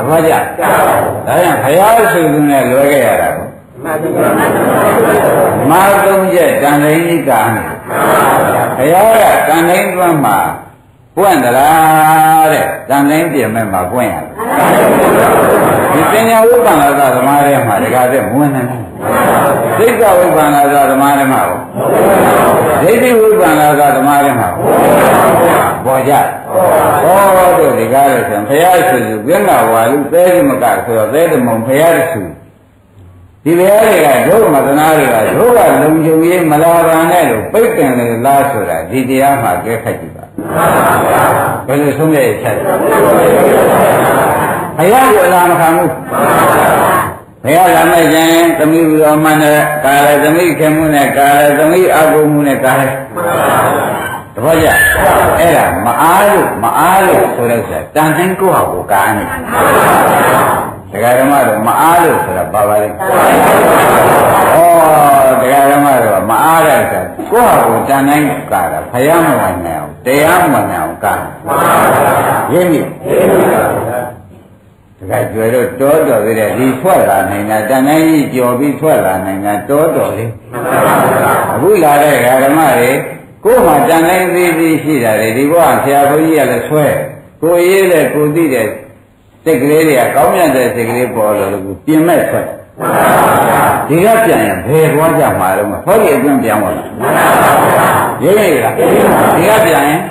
ဘောကြဒါကြောင့်ဘုရားဆိုသူနဲ့လွယ်ခဲ့ရတာကိုမာသုံးချက်တန်တိုင်းကြီးကဘုရားကတန်တိုင်းတွန်းမှာပွင့်သလားတဲ့တန်တိုင်းပြင်မဲ့မှာပွင့်ရတယ်ဒီပညာဥပ္ပန္နသသမားတွေမှာတကားတဲ့မဝင်နိုင်ဘူးသိက္ခာဥပ္ပန္နသသမားတွေမှာကိုဒိဋ္ဌိဥပ္ပန္နသသမားတွေမှာပေါ်ကြဟောတို့ဒီကားလို့ဆိုရင်ဘုရားဆိုသူကင်းတော်ဝါလူသဲမကဆိုတော့သဲတမုံဘုရားသူဒီဘုရားတွေကဒုမသနာတွေကဒုကလုံခြုံရေးမလာပါနဲ့လို့ပိတ်တယ်လေလားဆိုတာဒီတရားမှာကဲခတ်ကြည့်ပါဘယ်လိုဆုံးရဲ့ချက်ဘုရားကိုလာမခံဘူးဘုရားလာမဲ့ခြင်းသမီးတော်မှနဲ့ကာလသမီးခင်မှုနဲ့ကာလသမီးအကုန်မှုနဲ့ကာလတပည့်ကြအဲ့ဒါမအားလို့ဆိုတဲ့ဆက်တန်တိုင်းကိုယ့်ဟာကိုကားနေဒကာဓမ္မတို့မအားလို့ဆိုတာပါပါလေဩဒကာဓမ္မတို့မအားတဲ့ဆက်ကိုယ့်ဟာကိုတန်တိုင်းကားတာဘုရားမဝင်နိုင်အောင်တရားမဝင်အောင်ကားရင်းပြီတခါကျွယ်တော့တောတော်သေးတယ်ဒီထွက်လာနိုင်တာတန်တိုင်းကြီးကြော်ပြီးထွက်လာနိုင်တာတောတော်လေးအခုလာတဲ့ဓမ္မတွေကိုယ်မှာတန်တိုင်းသေးသေးရှိတာလေဒီဘဝဆရာဘုန်းကြီးကလည်းဆွဲကိုရေးတဲ့ကိုသိတဲ့စိတ်ကလေးတွေကကောင်းမြတ်တဲ့စိတ်ကလေးပေါ်လို့ပြင်မဲ့ဆွဲဒီကပြန်ရင်ဘယ်ဘဝကြမှာတော့ဟောဒီအတွင်းပြန်ပါလားရေးရလားဒီကပြန်ရင်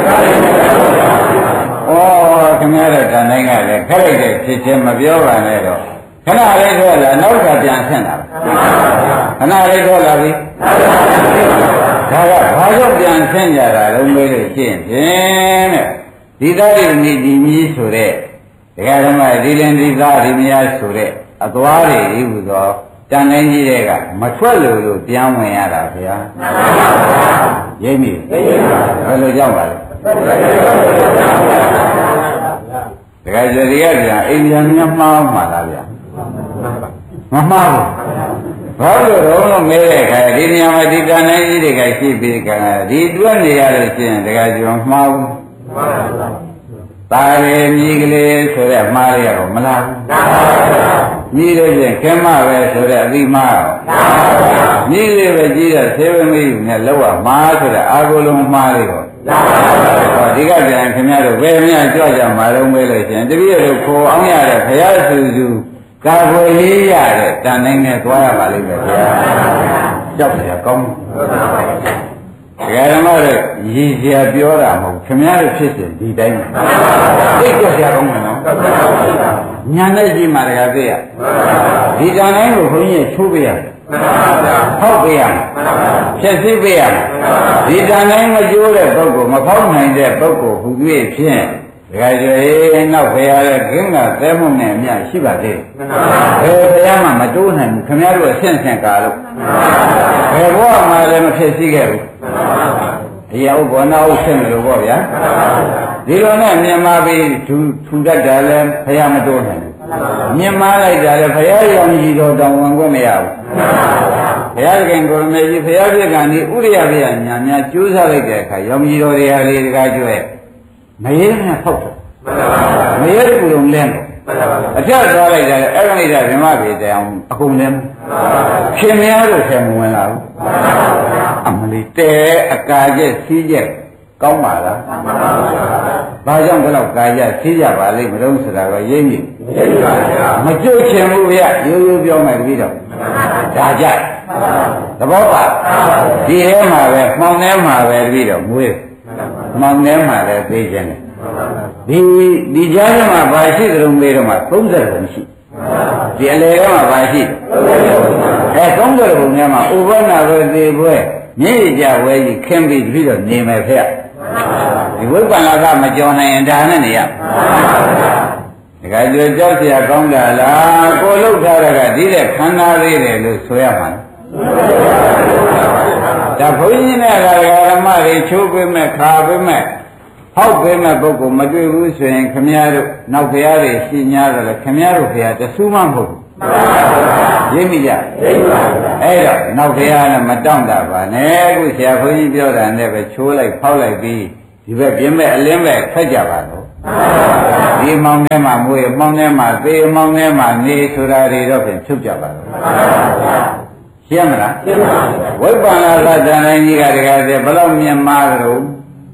ဩခင်ဗျားတို့တန်တိုင်းကလည်းခက်လိုက်တဲ့ဖြစ်ချင်းမပြောပါနဲ့တော့ခဏလေးတော့လာနောက်ကပြန်ဆင်းလာခဏလေးတော့လာပြီဒါကဘာကြောင့်ပြန်ဆင်းကြတာလုံးမေးလို့ရှင်းဖြင့်တဲ့ဒီသားရဏီဒီကြီးဆိုတဲ့ဒကာဓမ္မဒီလင်ဒီသားဒီမယားဆိုတဲ့အသွားတွေဤဟူသောတန်တိုင်းကြီးတွေကမထွက်လို့ပြန်ဝင်ရတာဗျာရိပ်မိဘယ်လိုကြောက်ပါလဲတကယ်ကြဒီကပြန်အိမ်ပြန်မှားမှာလားဗျာမမှားဘူးဘာလို့တော့မဲတဲ့ခါဒီနေရာမှာဒီကံနိုင်ကြီးတွေကရှိပြီးကံဒီတွက်နေရလို့ရှိရင်တကယ်ကြောင်မှားဘူးတာရေမြည်ကလေးဆိုတဲ့မှားရတော့မလားဘူးမြည်လို့ချင်းခင်မပဲဆိုတဲ့အတိမှားတော့မြည်လေးပဲကြီးတဲ့ဆေးဝမီးနဲ့လောက်ရမှားဆိုတဲ့အာကိုလုံးမှားလေးတော့ဒီကပြန်ခင်ဗျားတို့ဘယ်မြကြွကြမှာတော့မဲလို့ချင်းတပည့်တို့ခေါ်အောင်ရတဲ့ဘုရားစုစုကာကွယ်ရေးရတဲ့တန်တိုင်းနဲ့သွားရပါလိမ့်မယ်ဗျာကြောက်ကြကောင်းတယ်ဓမ္မတို့ရည်စရာပြောတာမဟုတ်ခင်ဗျားတို့ဖြစ်စဉ်ဒီတိုင်းသိကြစရာကောင်းတယ်နော်ညာနဲ့ကြည့်မှတကယ်သိရဒီတန်တိုင်းကိုဘုန်းကြီးချိုးပေးရတယ်ဖောက်ပေးရမယ်ဖြည့်ဆည်းပေးရမယ်ဒီတန်တိုင်းမကျိုးတဲ့ပုဂ္ဂိုလ်မဖောက်နိုင်တဲ့ပုဂ္ဂိုလ်ဟူ၍ဖြင့်ဒကာကျွေးနောက်ဖရာရဲ့ခင်းကသဲမှုနဲ့အမြရှိပါသေးတယ်ဘယ်ဖရာမှမတိုးနိုင်ဘူးခင်ဗျားတို့အဆင့်ဆင့်ကာလို့ဘယ်ဘဝမှာလည်းမဖြစ်စည်းခဲ့ဘူးဒီရောက်ဘောနာဥဆင့်လို့ပေါ့ဗျာဒီလိုနဲ့မြန်မာပြည်ထူတတ်တယ်လည်းဖရာမတိုးနိုင်ဘူးမြန်မာလိုက်တာလည်းဖရာရောင်ကြီးတော်တောင်ဝင်ခွင့်မရဘူးဘုရားခင်ကိုရမေကြီးဘုရားပြည့်ကနေဥရိယဘုရားညာများကျိုးစားလိုက်တဲ့အခါရောင်ကြီးတော်တွေဟာလေတကားကျွဲမရဲနဲ့ဖောက်တယ်မရဲကူလုံးလဲအထက်သွားလိုက်တယ်အဲ့ဒီကဓမ္မပြေတဲ့အောင်အကုန်လဲခင်မရလို့ဆယ်မဝင်လာဘူးအမလီတဲအကာကျက်စီးကျက်ကောင်းပါလားဘာကြောင့်ဒီလောက်ကာကျစီးကြပါလိမ့်မလို့ဆိုတာတော့ရိပ်မိမကြွချင်ဘူးဗျရိုးရိုးပြောမယ်ပြီးတော့ဒါကြသဘောပါဒီထဲမှာပဲမှောင်ထဲမှာပဲပြီးတော့မွေးမှောင်ထဲမှာလည်းသိခြင်းတယ်ဒီကြားထဲမှာဘာရှိကြုံမေးတော့မှ30ပုံရှိဒီအလေထဲမှာဘာရှိ30ပုံထဲမှာဥပ္ပနာပဲသေပွဲမြည်ကြဝဲကြီးခင်းပြီးတော့နေမယ်ဖေဒီဝိပ္ပန္နကမကြော်နိုင်ရင်ဒါနဲ့နေရဒကာကျွေးကြောက်เสียကောင်းတာလားကိုလှုပ်ထားတာကဒီတဲ့ခန္ဓာလေးတယ်လို့ဆိုရမှာဒါဘုန်းကြီးနဲ့ဓမ္မတွေချိုးပေးမဲ့ခါပေးမဲ့ဟောက်ပေးမဲ့ပုဂ္ဂိုလ်မတွေ့ဘူးဆိုရင်ခမည်းတော်နောက်ဘုရားတွေရှင်းများတယ်လေခမည်းတော်ဘုရားတဆူးမှမဟုတ်ဘူးရိပ်မိကြအဲ့တော့နောက်ဘုရားနဲ့မတောင့်တာပါနဲ့အခုဆရာဘုန်းကြီးပြောတာနဲ့ပဲချိုးလိုက်ဖောက်လိုက်ပြီးဒဒီဘက်ပြင်းမဲ့အလင်းမဲ့ခက်ကြပါတော့ဒီမောင်ထဲမှာမွေမောင်ထဲမှာသေမောင်ထဲမှာနေဆိုတာတွေတော့ဖြင့်ချုပ်ကြပါတော့ရှင်းမလားရှင်းပါပြီဝိပ္ပန္နသတ္တန်ကြီးကတကယ်ဘယ်လောက်မြင်မာကြလို့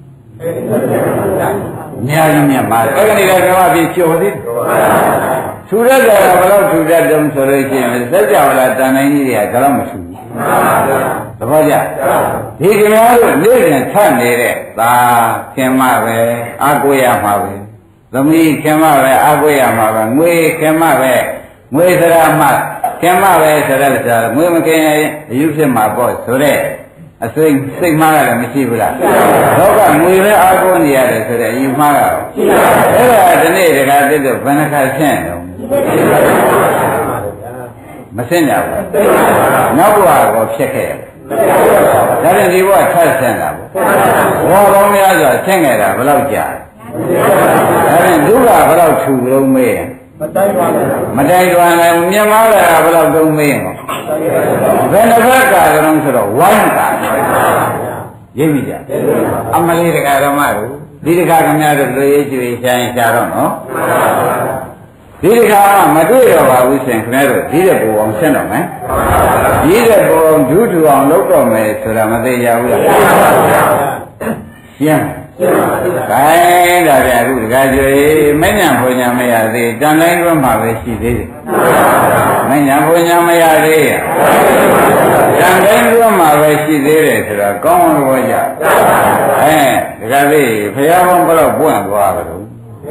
အများကြီးမြင်မာတယ်အဲ့ဒီတော့ကပြည့်ကျော်သေးထူရတာကဘယ်လောက်ထူတတ်တုံးဆိုလို့ရှိရင်စัจ java လာတန်တိုင်းကြီးတွေကဒါတော့မထူဘူးသဘောကျဒီခင်ဗျားတို့နေ့စဉ်ထပ်နေတဲ့သာခင်မပဲအာကိုရမှာပဲသမီးခင်မပဲအာကိုရမှာပဲငွေခင်မပဲငွေစရာမှခင်မပဲဆိုတဲ့စရာငွေမခင်ရင်အယူဖြစ်မှာပေါ့ဆိုတဲ့အစိတ်မှားရတယ်မရှိဘူးလားတော့ကငွေပဲအာကိုနေရတယ်ဆိုတဲ့အယူမှားတာအဲ့ဒါဒီနေ့တခါသိတော့ဘယ်နှခါရှင်းတော့မရှင်းကြဘူးနောက်ဘဝကောဖြစ်ခဲ့တယ်ဒါပြန်ဒီဘဝထပ်ဆင်းတာပေါ့ဘောပေါင်းများစွာဆင်းခဲ့တာဘယ်လောက်ကြာဒါပြန်ဒုက္ခဘယ်လောက်ထူလုံးမေးမတိုင်းပါဘူးမတိုင်းပါနဲ့မြင်မားတာဘယ်လောက်တုံးမေးမှာဘယ်နှဘက်ကကြုံဆိုတော့ဝိုင်းတာရိပ်ပြီကြအမလေးတက္ကရာမတို့ဒီတက္ကရာခင်ဗျားတို့လူရေးကျွေးဆိုင်ရှားတော့နော်ဒီတခါမတွေ့တော့ပါဘူးရှင်ခင်ဗျားတို့ဒီတဲ့ပူအောင်ဆင်းတော့မယ်ဒီတဲ့ပူအောင်ဒုထူအောင်လုပ်တော့မယ်ဆိုတာမသိကြဘူးလားရှင်းခိုင်းဒါပြအခုတခါကျွေးမဉ္ဇဉ်ဘုံညာမရသေးတန်တိုင်းတွင်းမှာပဲရှိသေးတယ်မဉ္ဇဉ်ဘုံညာမရသေးရတန်တိုင်းတွင်းမှာပဲရှိသေးတယ်ဆိုတာကောင်းလို့ကြတခါလေးဘုရားဘုံဘယ်တော့ပွင့်သွားကြလို့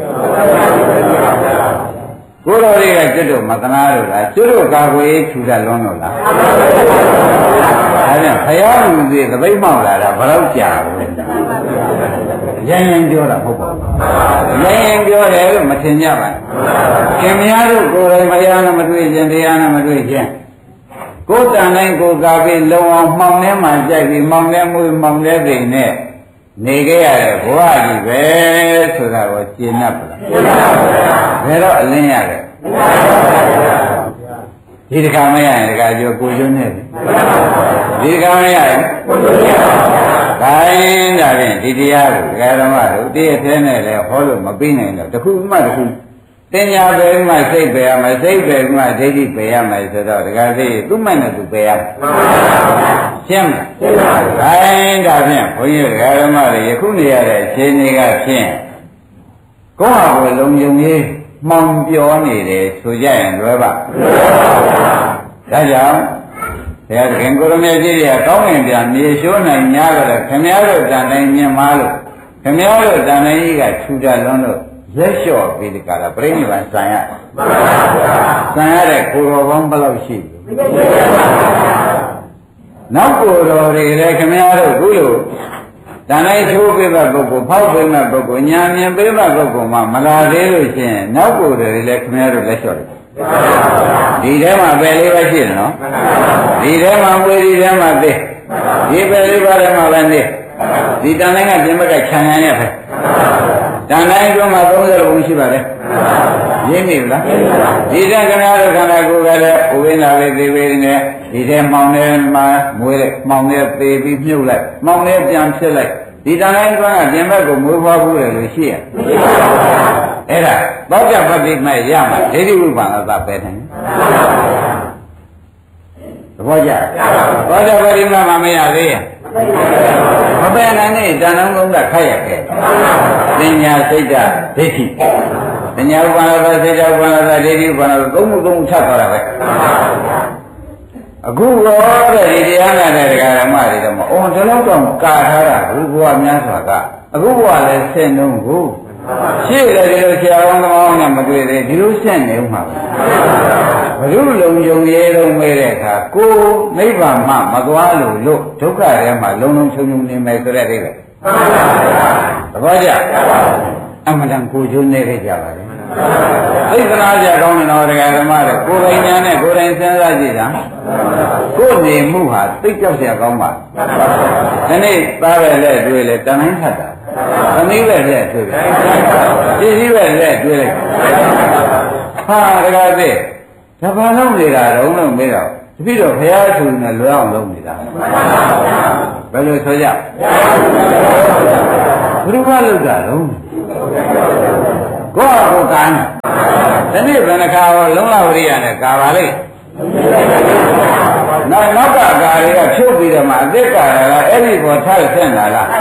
ကိုယ်တော်တွေကကျွတ်တို့မသနာတို့လားကျွတ်တို့ကာကွယ်ထူတာလွန်းတော့လားဒါကြောင့်ဘုရားလူတွေသပိတ်မောက်လာတာဘယ်တော့ကြာဘူးရန်ရန်ပြောတာမဟုတ်ပါဘူးရန်ရန်ပြောတယ်လို့မထင်ကြပါဘူးခင်များတို့ကိုယ်တိုင်ဘုရားနဲ့မတွေ့ခြင်းတရားနဲ့မတွေ့ခြင်းကိုယ်တန်တိုင်းကိုယ်ကာပြီးလုံအောင်မှောင်ထဲမှာကြိုက်ပြီးမှောင်ထဲမွေးမှောင်ထဲပင်နဲ့နေခဲ့ရတဲ့ဘဝကြီးပဲဆိုတာကိုရှင်း납ပါလားရှင်းပါပါဘယ်တော့အလင်းရတယ်ဒီတခါမရရင်တခါကျော်ကိုကျွန်းနေပြီဒီတခါမရရင်ကိုကျွန်းနေပါခိုင်းဒါဖြင့်ဒီတရားကိုဒကာဓမ္မတို့တည့်ထဲနဲ့လည်းဟောလို့မပြီးနိုင်တော့တခုမှတခုတင်ညာပဲမှစိတ်ပဲရမယ်စိတ်ပဲမှဒိဋ္ဌိပဲရမယ်ဆိုတော့ဒကာသေးသူ့မှနဲ့သူပဲရမယ်ရှင်းမလားရှင်းပါပြီ။အဲဒါဖြင့်ဘုန်းကြီးဓမ္မတွေယခုနေရတဲ့အခြေအနေကဖြင့်ကိုယ့်ဟာကိုယ်လုံယုံရေးမှောင်ပြောနေတယ်ဆိုကြရင်လွယ်ပါ။ဒါကြောင့်ဘုရားသခင်ကိုရမေကြီးတွေကကောင်းငင်ပြန်မြေရှိုးနိုင်များကြတယ်ခင်ဗျားတို့တန်တိုင်းမြင်မာလို့ခင်ဗျားတို့တန်တိုင်းကြီးကထူတာလွန်းလို့ရက်လျှော့ပြီးဒီကလာပြိဋိဘံဆံရဆံရတဲ့ကိုယ်တော်ကောင်းဘယ်လောက်ရှိနောက်ကိုယ်တော်တွေလည်းခင်ဗျားတို့ခုလိုတန်တိုင်းချိုးပေးတဲ့ပုဂ္ဂိုလ်ဖောက်ပေးတဲ့ပုဂ္ဂိုလ်ညာမြင်ပေးတဲ့ပုဂ္ဂိုလ်မှမလာသေးလို့ရှိရင်နောက်ကိုယ်တော်တွေလည်းခင်ဗျားတို့လက်လျှော့တယ်ဒီထဲမှာပဲလေးပဲရှိတယ်နော်ဒီထဲမှာမွေးဒီထဲမှာသေးဒီပဲလေးပါးထဲမှာပဲနေဒီတန်တိုင်းကပြင်ဘက်ကခြံရံရပဲတန်တိုင်းကျွန်းမှာ30ဘုံရှိပါတယ်ရင်းနေလားဒီတဲ့ခဏတို့ခန္ဓာကိုယ်ကလည်းဥဝိနာပဲသေးသေးနဲ့ဒီထဲမှောင်ထဲမှာမွေးတဲ့မှောင်ထဲသေးပြီးမြုပ်လိုက်မှောင်ထဲပြန်ဖြစ်လိုက်ဒီတန်တိုင်းကျွန်းကပြင်ဘက်ကိုမွေးဖွားဘူးလေလို့ရှိရအဲ့ဒါသောကြပတိမဲ့ရမှာဒိဋ္ဌိဝိပန္နသပဲတယ်သဘောကျသောကြပတိမဲ့မရသေးရဲ့မပဲနိုင်နဲ့တဏ္ဍာလုံးကခက်ရခဲ့ပညာစိတ်ဓာတ်ဒိဋ္ဌိပညာဥပါဒသစိတ်ဓာတ်ဥပါဒသဒိဋ္ဌိဥပါဒသသုံးခုထပ်သွားတာပဲအခုတော့တဲ့ဒီတရားနာတဲ့ဒကာဓမ္မတွေတော့မအောင်ဒီလောက်တော့ကာထားတာဘုရားများစွာကအခုဘုရားလည်းဆင့်နှုံးကိုရှေ့လည်းဒီလိုဆရာကောင်းသမားနဲ့မတွေ့သေးဒီလိုဆင့်နေဦးမှာဘုရုလုံယုံရဲတော့မဲတဲ့အခါကိုနိဗ္ဗာန်မှမသွားလို့ဒုက္ခထဲမှာလုံလုံချုံချုံနေမယ်ဆိုတဲ့အိဗယ်သဘောကျအမှန်တန်ကိုကျိုးနေခဲ့ကြပါလေသိက္ခာကြကောင်းတဲ့တော်တရားဓမ္မတွေကိုယ်တိုင်ညာနဲ့ကိုယ်တိုင်စဉ်းစားကြည့်တာကိုယ်နေမှုဟာသိကြောက်เสียကောင်းပါဒီနေ့သားပဲလက်တွေ့လဲတန်တိုင်းထပ်တာသမီးပဲလက်တွေ့ပဲရှိရှိပဲလက်တွေ့လိုက်ဟာတကားသိဒါဘာလို့နေတာတော့လို့မေးတော့တပည့်တော်ဘုရားသူနဲ့လွယ်အောင်လုပ်နေတာဘယ်လိုဆိုကြဘုရားလောက်တာလုံးကိုယ့်ကိုကမ်းတနေ့ဘယ်နှခါရောလုံးလာဝရိယနဲ့ကာပါလိမ့်နောက်ကကာတွေကဖြုတ်ပြီးတော့မှအသက်ကာရကအဲ့ဒီပေါ်ထားဆင့်လာလား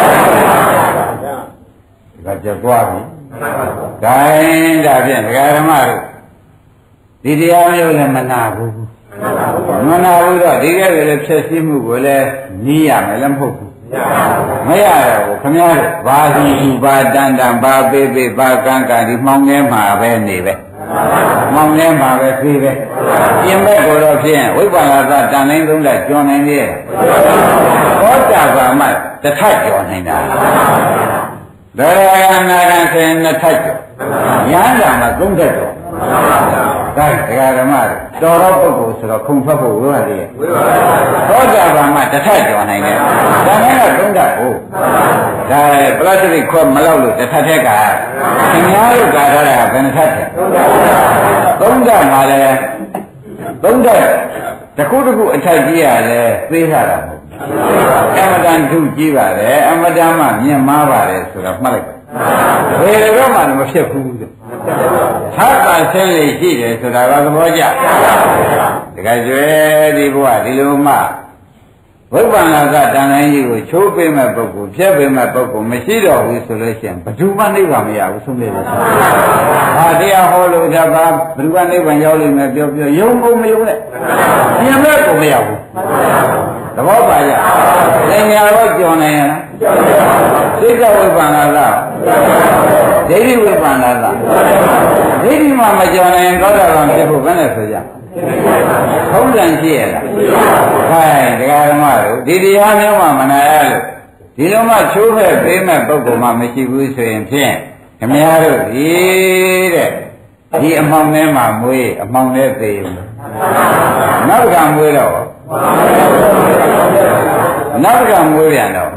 ဒါကြွားပြီဂိုင်းဒါဖြင့်ဒကာဓမ္မတို့ဒီတရားမျိုးလည်းမနာဘူးမနာဘူးတော့ဒီကဲလည်းဖြည့်ရှင်းမှုကိုလည်းနီးရမယ်လည်းမဟုတ်ဘူးမရတော့ခမည်းတော်ဘာစီဘာတန်တန်ဘာပေးပေးဘာကန်းကန်းဒီမှောင်ထဲမှာပဲနေပဲမှောင်ထဲမှာပဲသေးပဲပြင်ဘက်ကိုတော့ဖြင့်ဝိပ္ပန္နသတန်တိုင်းသုံးလက်ကျွမ်းနိုင်ရဲ့ဘောတာပါမှတစ်ထပ်ကျော်နိုင်တာဒါရကနာရဆင်းနှစ်ထပ်ကျော်ရဟန္တာမှာသုံးထပ်ကျော်ဒါတရားဓမ္မတော်တော့ပုဂ္ဂိုလ်ဆိုတော့ခုံဖတ်ဖို့ဝိပါလေသောတာပန်မှာတစ်ထပ်ကျော်နိုင်တယ်ဒါနဲ့တော့သုံးထပ်ကိုဒါပလတ်စတစ်ခွက်မလောက်လို့တစ်ထပ်ထက်ကခင်ဗျားတို့ကာထားတာဘယ်နှထပ်ထက်သုံးထပ်မှာလည်းသုံးထပ်တစ်ခုတစ်ခုအထက်ကြီးရလဲသေးထားတာမဟုတ်အမတန်ထုကြီးပါတယ်အမတန်မှမြင့်မားပါတယ်ဆိုတော့မှတ်လိုက်ပါဘယ်တော့မှမဖြစ်ဘူးတဲ့သာသာဆင်းလေရှိတယ်ဆိုတာကသဘောကျတကယ်ကျွဲဒီဘုရားဒီလိုမှဝိပ္ပန္နသတန်တိုင်းကြီးကိုချိုးပေးမဲ့ပုဂ္ဂိုလ်ဖြတ်ပေးမဲ့ပုဂ္ဂိုလ်မရှိတော့ဘူးဆိုလို့ရှိရင်ဘယ်သူမှနိဗ္ဗာန်မရဘူးဆုံးဖြတ်တယ်ဟာတရားဟောလို့ဒါပါဘယ်သူကနိဗ္ဗာန်ရောက်လိမ့်မယ်ပြောယုံဖို့မယုံနဲ့ပြင်မဲ့ကိုမရဘူးသဘောပါကြသင်ညာတော့ကြော်နိုင်ရလားသိက္ခာဝိပ္ပန္နသဒိဋ္ဌိဝိပ္ပန္နသဒိဋ္ဌိမှမကြော်နိုင်သောတာပန်ဖြစ်ဖို့ဘယ်နဲ့ဆိုကြထုံးစံရှိရလားခိုင်းတရားဓမ္မတို့ဒီတရားမျိုးမှမနာရလို့ဒီလိုမှချိုးဖက်ပေးမဲ့ပုဂ္ဂိုလ်မှမရှိဘူးဆိုရင်ဖြင့်ခမည်းတော်ဒီတဲ့ဒီအမှောင်ထဲမှာမွေးအမှောင်ထဲသေးဘူးနောက်ကမွေးတော့နောက်ကမွေးပြန်တော့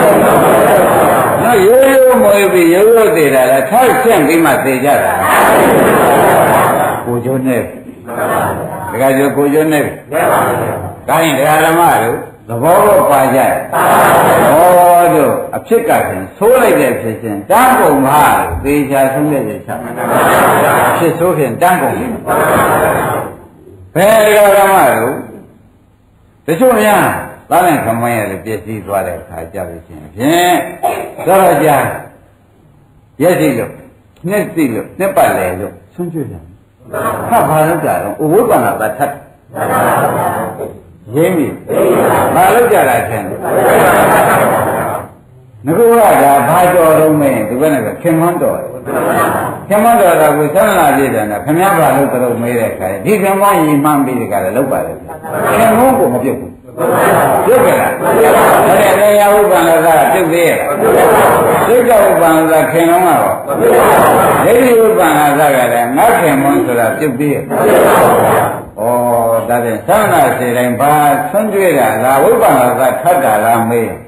နော်ရိုးရိုးမွေးပြီးရိုးရိုးသေးတာလားထောက်ဆင့်ပြီးမှသေကြတာကိုကျိုးနဲ့တခါကျကိုကျိုးနဲ့ဒါရင်တရားဓမ္မတို့သဘောကိုပါကြဟောတို့အဖြစ်ကဖြင့်သိုးလိုက်တဲ့ဖြစ်ချင်းတန်းကုန်ပါလို့သေချာဆုံးတဲ့ချက်ဖြစ်ဆိုးဖြင့်တန်းကုန်ဘယ်တရားဓမ္မတို့တချို့များသားနဲ့ခမင်းရလည်းပြည့်စည်သွားတဲ့အခါကြပြီချင်းဖြင့်တော့ကြာရက်စီလို့နှစ်စီလို့နှစ်ပတ်လည်လို့ဆွံ့ကျွေးတယ်ခတ်ဘာလို့ကြတော့ဝိပ္ပန္နသထပ်ရင်းပြီဘာလို့ကြတာထင်ငကူကဒါဘာတော်တော့မင်းဒီဘက်နဲ့ခင်မန်းတော်ခင်မန်းတော်ကကိုသန္နာပြည့်တယ်နဲ့ခင်ဗျားဘာလို့တော်မေးတဲ့ခါဒီခင်မန်းရီမှန်းပြီးဒီကလည်းလောက်ပါတယ်ခင်မန်းကိုမပြုတ်ဘူးပြုတ်ကြလားအဲ့ဒါလည်းယဝိပ္ပန္နသပြုတ်သေးရဲ့သိက္ခာဝိပ္ပန္နသခင်လုံးကတော့ဒိဋ္ဌိဝိပ္ပန္နသကလည်းငါခင်မန်းဆိုတာပြုတ်သေးရဲ့ဩဒါဖြင့်သန္နာစေတိုင်းဘာဆွံ့ကျွေးတာလားဝိပ္ပန္နသထပ်တာလားမေး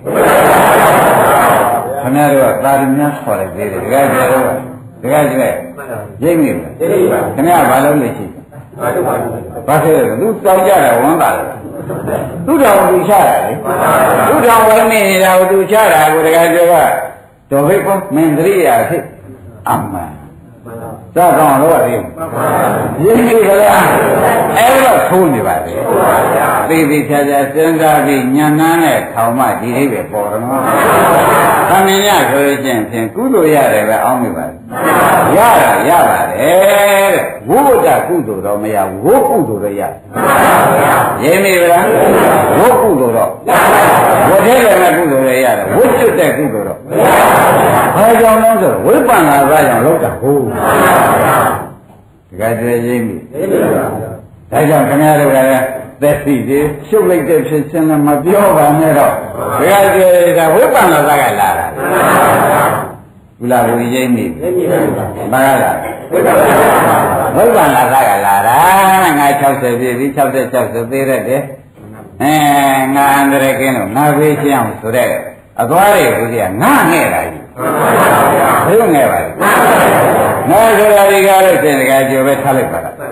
ခင်ဗျားတို့ကသာရများခေါ်လိုက်သေးတယ်တကယ်ကျတော့တကယ်ကျရိပ်မိလားခင်ဗျားဘာလုပ်လို့ရှိဘာဖြစ်လဲသူတောင်းကြတာဝမ်းသာတယ်သူတော်သူချတာလေသူတော်ဝိနေနေတာကိုသူချတာကိုတကယ်ကျတော့တော်ဘိကောမင်းတရိယာဖြစ်အမှန်သာကောင်တော့ရင်းရင်းပြီကလားအဲ့တော့ထိုးနေပါလေသိသိချာချာစဉ်းစားပြီးညံနှမ်းတဲ့ခေါင်းမဒီလေးပဲပေါ်တော့။သမင်ရဆိုရင်ဖြင့်ကုသိုလ်ရတယ်ပဲအောင်းမိပါလေ။ရတာရပါတယ်တဲ့။ဝိဝတ္တကုသိုလ်တော့မရဘူး။ဝိကုသိုလ်တော့ရ။ရင်းပြီလား။ဝိကုသိုလ်တော့ဝိထဲလည်းမကုသိုလ်လည်းရတယ်။ဝိကျွတ်တဲ့ကုသိုလ်တော့ဘာကြောင့်လဲဆိုဝိပ္ပန္နာသကြောင့်လောက်တာဟုတ်။တကယ်တည်းရင်းပြီ။ဒါကြောင့်ခင်ဗျားတို့ကလည်းသက်စီသေးရှုပ်လိုက်တဲ့ဖြစ်ချင်းလည်းမပြောပါနဲ့တော့ဘယ်ကကျေဒါဝိပ္ပန္နသကလာတာဘုလားဘုရားကြီးနေဘာကလားဝိပ္ပန္နသကလာတာငါ60ပြည့်ပြီ66ဆိုသေးရတယ်ငါအန္တရာယ်ကင်းလို့ငါဘေးရှင်းအောင်ဆိုတဲ့အသွားတွေဘုရားငါငဲ့တာကြီးဘယ်လိုငဲ့ပါလဲငါဆိုတာဒီကားလို့ရှင်တကယ်ကြိုပဲထားလိုက်ပါလားတ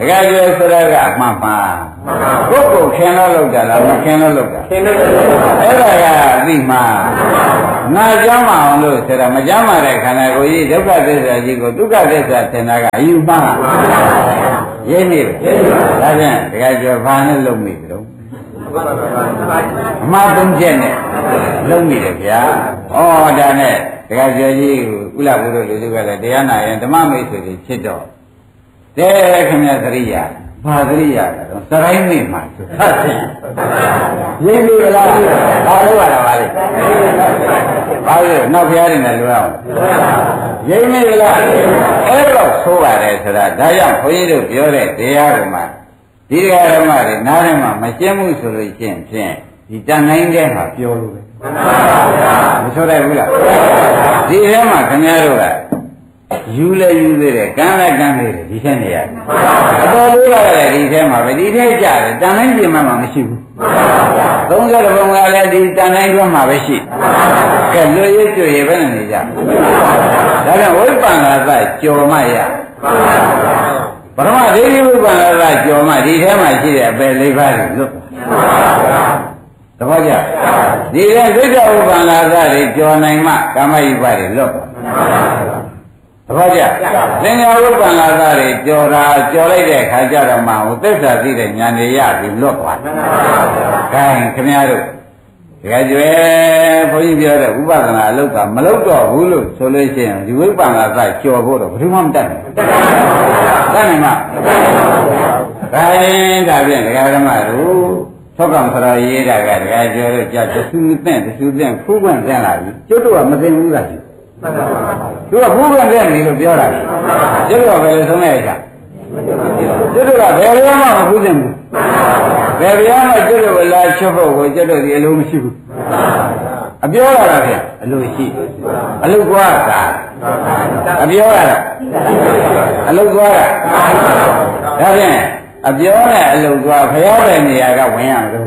ကယ်ကျွဲဆိုတာကမှန်ပါကိုယ်ကိုခင်လို့လုပ်တာလားမခင်လို့လုပ်တာခင်လို့အဲ့ဒါကအသိမှငါကြမ်းမအောင်လို့ဆိုတာမကြမ်းပါတဲ့ခန္ဓာကိုယ်ကြီးဒုက္ခသစ္စာကြီးကိုဒုက္ခသစ္စာထင်တာကအယူမှန်ရင်းနေပဲဒါဖြင့်တကယ်ကျွဲဘာနဲ့လုပ်မိကြတော့အမှားသုံးချက်နဲ့လုံးမိတယ်ဗျာဩဒါနဲ့တကယ်ကျွဲကြီးကုလဘုရားလူစုကလည်းတရားနာရင်ဓမ္မမိတ်ဆွေတွေဖြစ်တော့တဲ့ခင်ဗျာသရိယာဘာသရိယာလဲတော့စရိုင်းမိမှာဆိုသတ်ရှင်ရင်းပြီလားဘာလို့ရတာပါလဲဘာလို့နောက်ဖျားနေတယ်လို့အောင်ရင်းပြီလားအဲ့တော့ဆိုပါတယ်ဆိုတာဒါကြောင့်ခွန်ကြီးတို့ပြောတဲ့တရားကမှဒီတရားဓမ္မတွေနားထဲမှာမရှင်းဘူးဆိုလို့ရှင်းဖြင့်ဒီတန်တိုင်းထဲမှာပြောလို့ပဲမဆိုရဘူးလားဒီထဲမှာခင်ဗျားတို့ကယူလဲယူသေးတယ်ကမ်းလဲကမ်းသေးတယ်ဒီထဲနေရတယ်အတော်လေးကလည်းဒီထဲမှာပဲဒီထဲကြတယ်တန်တိုင်းပြင်မှမရှိဘူး30ဘုံကလည်းဒီတန်တိုင်းတွင်းမှာပဲရှိကဲလွတ်ရွကျွေပဲနေကြဒါကြောင့်ဝိပ္ပန္နသကြော်မှရပရမဒိဋ္ဌိဝိပ္ပန္နသကြော်မှဒီထဲမှာရှိတဲ့အပေလေးပါးကိုလွတ်သဘောကျဒီထဲဒိဋ္ဌိဝိပ္ပန္နသတွေကြော်နိုင်မှကာမယုပတွေလွတ်ပါသဘောကျသင်္ညာဝိပ္ပန္နသတွေကြော်တာကြော်လိုက်တဲ့ခါကျတော့မှဟိုသစ္စာသိတဲ့ဉာဏ်တွေရပြီးလွတ်သွားတယ်။ဒါရင်ခင်ဗျားတို့တကယ်ကျွဲဘုန်းကြီးပြောတဲ့ဥပဒနာအလုပ်ကမလုပ်တော့ဘူးလို့ဆိုလို့ရှိရင်ဒီဝိပ္ပန္နသကြော်ဖို့တော့ဘယ်သူမှမတတ်ဘူး။တတ်နိုင်မှာ။ဒါရင်ဒါဖြင့်ဒကာဓမ္မတို့သောကံဖရာရေးတာကဒကာကျွဲတို့ကြာတဆူသင့်ဖူးပွင့်သင့်လာပြီ။ကျွတ်တော့မသိဘူးလား။သူကဘုရားတဲ့နေလို့ပြောတာကျွတ်တော့ပဲဆုံးလိုက်တာကျွတ်တော့ဘယ်လိုမှမဘူးတင်ဘူးဘယ်ပြောမှကျွတ်တော့လာချုပ်ဖို့ကိုကျွတ်တော့ဒီအလုံးမရှိဘူးအပြောရတာဗျအလိုရှိအလုကွာတာအပြောရတာအလုကွာတာဒါဖြင့်အပြောနဲ့အလုကွာဘုရားတဲ့နေရာကဝင်ရမှာ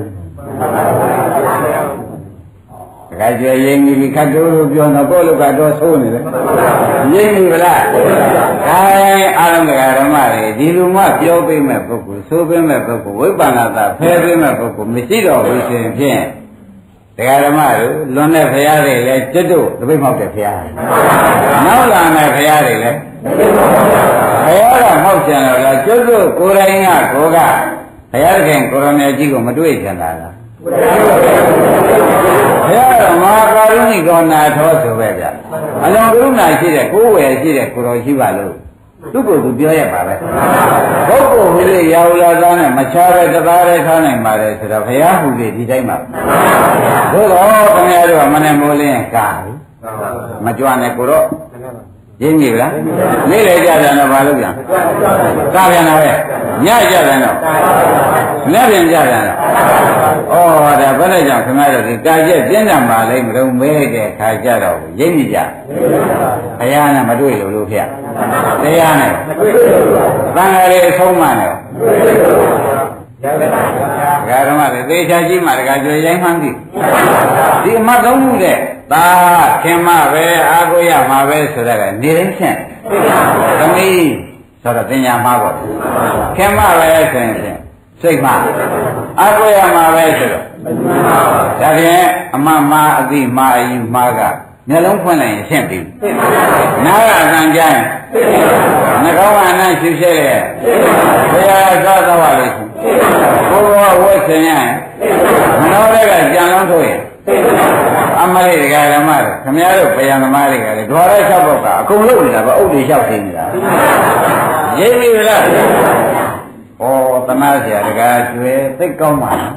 ကဲကြွရင်ကြီးခတ်တိုးလို့ပြောတော့ကိုယ့်လူကတော့သိုးနေတယ်ရင်းပြီဗလားအဲအားလုံးကဓမ္မတွေဒီလူမှပြောပေးမဲ့ပုဂ္ဂိုလ်သိုးပေးမဲ့ပုဂ္ဂိုလ်ဝိပ္ပန္နသဖယ်ပေးမဲ့ပုဂ္ဂိုလ်မရှိတော့ဘူးဆိုရင်ဖြင့်တရားဓမ္မတို့လွန်တဲ့ဘုရားတွေလည်းကျွတ်တို့တပိတ်မောက်တဲ့ဘုရားနောက်လာတဲ့ဘုရားတွေလည်းဘုရားကမောက်ကြံတော့လားကျွတ်တို့ကိုယ်တိုင်ကကိုကဘုရားခင်ကိုရမေကြီးကိုမတွေ့ကြတာလားဘုရားမဟာကာရုဏိကောနာထောဆိုပဲဗျအလုံးကရုဏာရှိတဲ့ကိုယ်ဝယ်ရှိတဲ့ကိုတော်ရှိပါလို့သူ့ကိုယ်သူပြောရပါပဲပုဂ္ဂိုလ်ဟူလေရာဟုလာသားနဲ့မချားတဲ့တသားတဲ့ထားနိုင်ပါတယ်ဆိုတော့ဘုရားဟူလေဒီတိုင်းပါသို့တော့ခင်ဗျားတို့ကမနဲ့မိုးလင်းကာမကြွနဲ့ကိုတော့ရင်းပြီလားနေ့လေကြတယ်တော့ဘာလို့ပြန်ကာပြန်လာပဲညကြတယ်တော့လက်ပြန်ကြတယ်တော့ဩဒါဘယ်နဲ့ကြောင့်ခင်ဗျားတို့ဒီကာကျက်ပြင်းထန်ပါလိမ့်မလို့မဲတဲ့ခါကြတော့ရင်းပြီကြဘုရားနဲ့မတွေ့လို့ဖေတရားနဲ့သံဃာတွေအဆုံးမနဲ့ဓမ္မတွေသေချာကြီးမှတကကြွယ်ရိုင်းမှန်းပြီဒီအမှတ်သုံးမှုတဲ့သာခင်မပဲအာကိုရမှာပဲဆိုတော့နေတိုင်းဖြင့်သမီးဆိုတော့တင်ညာမှာပေါ့ခင်မပဲဆိုရင်စိတ်မှအာကိုရမှာပဲဆိုတော့ဒါဖြင့်အမှမအသိမအယူမှာကမျက်လုံးဖွင့်လိုက်ရင်ရှင်းပြီနားကအတန်ကြရင်နှာခေါင်းကအနံ့ရှူရှဲတယ်ဘုရားသောတော်ပါလို့ဘုရားဝတ်ဆင်ရင်မနောတွေကကြံလုံးထုတ်ရင်အမလေးတွေကဓမ္မတွေခမည်းတော်ဗျာသမားတွေကလည်းဒွါရလျှောက်တော့ကအကုန်လုံးနေတာပဲအုတ်တွေလျှောက်နေနေတာရင်းပြီလားဩသနာစရာတကားကျွဲသိကောင်းပါလား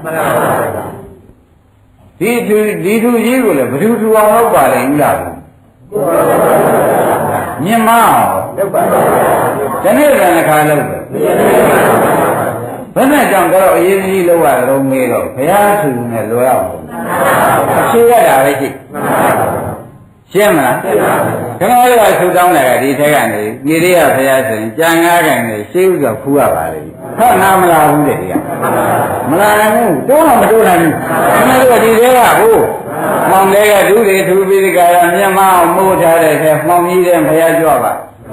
ဒီသူကြီးကိုလည်းဘယ်သူထူအောင်လုပ်ပါလဲဦးလားမြင်မအောင်လုပ်ပါဒီနေ့ကလည်းခါလုပ်တယ်ဘယ်နဲ့ကြောင့်တော့အရေးကြီးလုပ်ရတော့မေးတော့ဘုရားသူနဲ့လွယ်အောင်အရှိရတာပဲရှိရှင်းမလားခင်ဗျားတို့ကဆူတောင်းတယ်ကဒီထက်ကနေမြေရိယဘုရားဆိုရင်ကြံငါးကန်နဲ့ရှေးဥစွာဖူးရပါလေဟုတ်နာမလားဘူးတဲ့ဒီကမလားနိုင်ဘူးတိုးတော့မတိုးနိုင်ဘူးခင်ဗျားတို့ကဒီထဲကဟိုမောင်လေးကဒုတွေထူပြီးဒီကရမြတ်မအောင်မိုးထားတဲ့ထဲမှောင်ကြီးတဲ့ဘုရားကြွပါ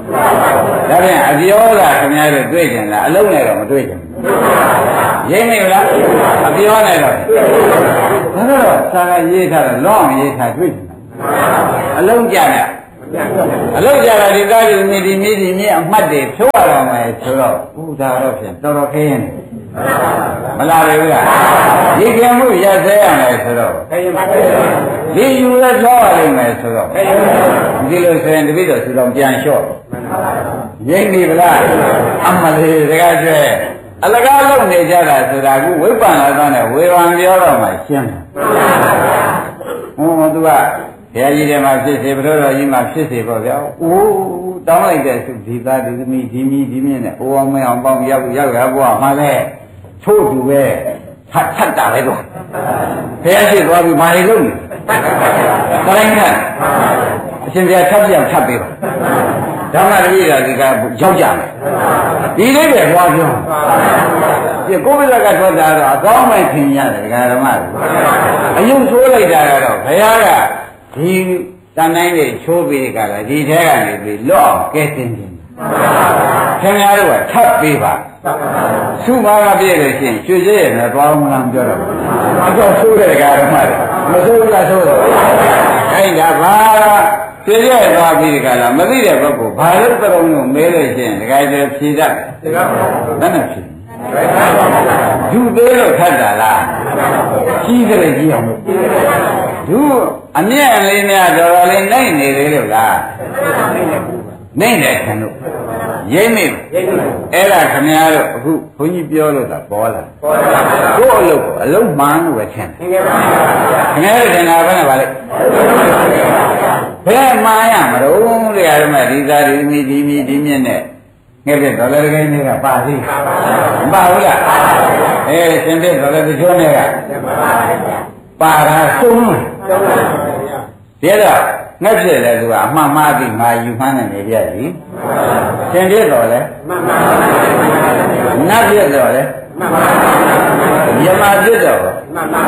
ဒါဖြင့်အပြောတာခင်ဗျားတို့တွေ့ကြလားအလုံးနဲ့တော့မတွေ့ကြဘူးရင်းနေလားအပြောနဲ့တော့ဒါတော့စာရေးထားတော့လောအောင်ရေးထားတွေ့ကြလားအလုံးကြတယ်အလုံးကြတာဒီကားဒီမြည်ဒီမြည်အမှတ်တွေဖြုတ်ရတော့မယ်ဆိုတော့ဥဒါတော့ဖြင့်တော်တော်ခင်းနေမလားလေဗျာဒီကံမှုရသေးရမယ်ဆိုတော့ဒီယူရတော့ရလိမ့်မယ်ဆိုတော့ဒီလိုဆိုရင်တပိတော့သူတော်ပြန်လျှော့ရင်းနေဗလားအမလေးတကားကျွဲအလကားလုပ်နေကြတာဆိုတာကဝိပ္ပန္နသားနဲ့ဝေဘာပြောတော့မှရှင်းတယ်ဟောသူကဘုရားကြီးထဲမှာဖြစ်စေဘုရားတော်ကြီးမှာဖြစ်စေပေါ့ဗျာအိုးတောင်းလိုက်တဲ့သူဒီသားဒီသမီးဒီမီဒီမြင့်နဲ့အိုးအောင်မအောင်ပေါင်းရောက်ရဘွားမှာလဲထို့သူပဲထတ်တာပဲတော့ဘုရားရှိသွားပြီးမာရီလုံးနေတိုင်းကအရှင်ဘုရားထပ်ပြောင်းထပ်ပေးပါဓမ္မတပည့်တော်ဒီကရောက်ကြမယ်ဒီလေးပဲဟောပြောဒီကိုယ်ကထွက်တာတော့အကောင်းမှထင်ရတယ်ဒကာဓမ္မအယုံဆိုးလိုက်တာကတော့ဘုရားကဒီတန်တိုင်းတွေချိုးပြီးကြတာဒီထဲကနေပြီးလော့ကဲတင်ခြင်းခင်ဗျားတို့ကထပ်ပေးပါသူ့ဘာကပြည့်လို့ရှိရင်ရွှေစဲရနဲ့သွားမလားပြောတော့အတော့ဆိုးတဲ့ဒကာဓမ္မတွေမဆိုးဘူးလားဆိုးတော့အဲ့ဒါဘာဖြေရသွားပြီးကြလားမသိတဲ့ပုဂ္ဂိုလ်ဘာလို့တုံးလို့မဲလို့ရှိရင်ဒကာကျဖြေတတ်တယ်ဘယ်နဲ့ဖြေသူသေးလို့ထတ်တာလားကြီးတယ်ကြီးအောင်လို့သူအမြဲလေးနဲ့တော်တော်လေးနိုင်နေသေးလို့လားနိုင်တယ်ခင်ဗျရိမ့်မိအဲ့ဒါခင်ဗျားတို့အခုဘုန်းကြီးပြောလို့သာပေါ်လာကိုယ့်အလုပ်မှန်လို့ပဲထင်တယ်ခင်ဗျားတို့ထင်တာဘယ်နဲ့ပါလဲဘယ်မှန်ရမလို့တရားဓမ္မဒီသာဒီမီဒီမီဒီမြင့်နဲ့ငဲ့တဲ့ဒေါ်လာကိန်းတွေကပါသေးမပါဘူးလားရှင်တဲ့ဒေါ်လာတချို့နဲ့ကပါတာသုံးတယ်ဒါတော့ငှက်ဖြစ်လဲသူကအမှန်မှားပြီးငါယူမှန်းနေကြပြီရှင်တဲ့တော့လဲနတ်ဖြစ်တော့လဲယမဖြစ်တော့ဒါ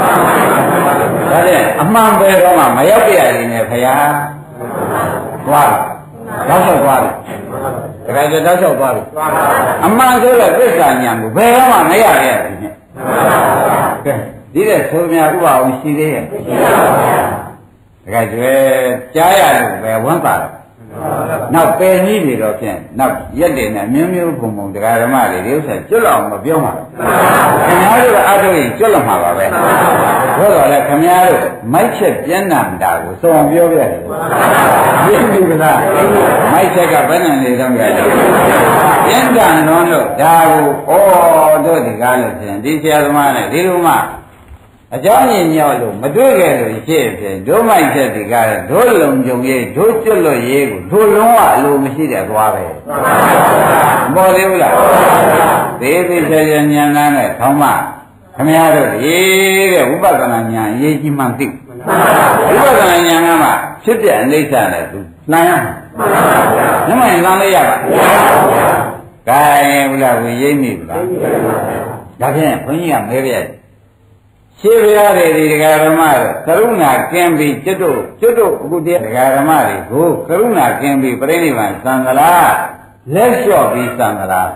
နဲ့အမှန်ပဲတော့မှမရောက်ပြရည်နဲ့ဖရာသွားတော့ဆောက်သွားတယ်တခါကျတော့ဆောက်သွားတယ်အမှန်ဆိုတော့သစ္စာဉာဏ်ကိုဘယ်တော့မှမရရဘူးနဲ့ကဲဒီတဲ့ဆိုမြဥပအောင်ရှိသေးရဲ့တခါကျကြားရလို့ပဲဝမ်းပါတော့နောက်ပယ်ကြီးတွေတော့ဖြင့်နောက်ရက်တွေနဲ့မျိုးမျိုးပုံပုံတရားဓမ္မတွေဒီဥစ္စာကျွတ်လောက်မပြောမှာခင်ဗျားတို့ကအထုတ်ရင်ကျွတ်လောက်မှာပါပဲဘို့တော်လည်းခင်ဗျားတို့မိုက်ချက်ပြန်နာတာကိုစုံပြောပြတယ်သိပြီကလားမိုက်ချက်ကဘယ်နဲ့နေတော့ကြလဲပြန်တန်တော့လို့ဒါကိုဩတို့ဒီကားလို့ဖြင့်ဒီဆရာသမားနဲ့ဒီလိုမှအကြောင်းရင်းမြောက်လို့မတွေ့ခဲ့လို့ရှိဖြစ်ဒုမိုက်ချက်ဒီကားဒုလုံကြုံရေးဒုကျွတ်လွတ်ရေးကိုဒုလုံးဝအလိုမရှိတဲ့သွားပဲမော်လေးဘူးလားသေသေးချာချာဉာဏ်သားနဲ့ထောင်းမခမရတို့ရေးတဲ့ဝိပဿနာဉာဏ်အရေးကြီးမှသိဝိပဿနာဉာဏ်ကမှဖြစ်တဲ့အနိစ္စနဲ့သူနှံရမှာမှန်ပါဗျာနှံလိုက်ရပါကဲဘူးလားဝိရိမ့်မိဘူးလားဒါဖြင့်ဘုန်းကြီးကမဲပြရရှင်းပြရတယ်ဒီဒကာဓမ္မတို့ကရုဏာကင်းပြီးကျွတ်တို့အခုတည်းဒကာဓမ္မတွေကိုကရုဏာကင်းပြီးပြိဋိဘံသံဃာလက်လျှော့ပြီးသံဃာ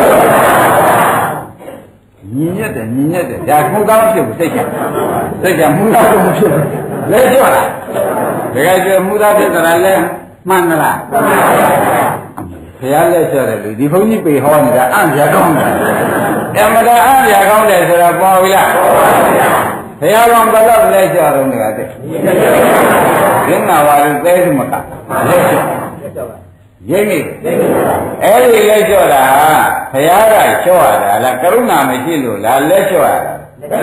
ညီညက်တယ်ဒါမှုသားဖြစ်ဘူးစိတ်ချမှုသားမဖြစ်ဘူးလက်လျှော့လားဒကာကျမှုသားဖြစ်တာလဲမှန်လားဘုရားလက်လျှော့တယ်လူဒီဘုန်းကြီးပေဟောနေတာအံ့ရကောင်းတယ်အမတာအံ့ရကောင်းတယ်ဆိုတာပေါ်ပြီလားဘုရားတော်ဘယ်တော့လက်လျှော့တော့နေတာတဲ့ရင်းနာပါလို့သဲသူမကလက်လျှော့ရိမ့်မိအဲ့ဒီလက်လျှော့တာဘုရားကလျှော့ရတာလားကရုဏာမရှိလို့လားလက်လျှော့ရတာ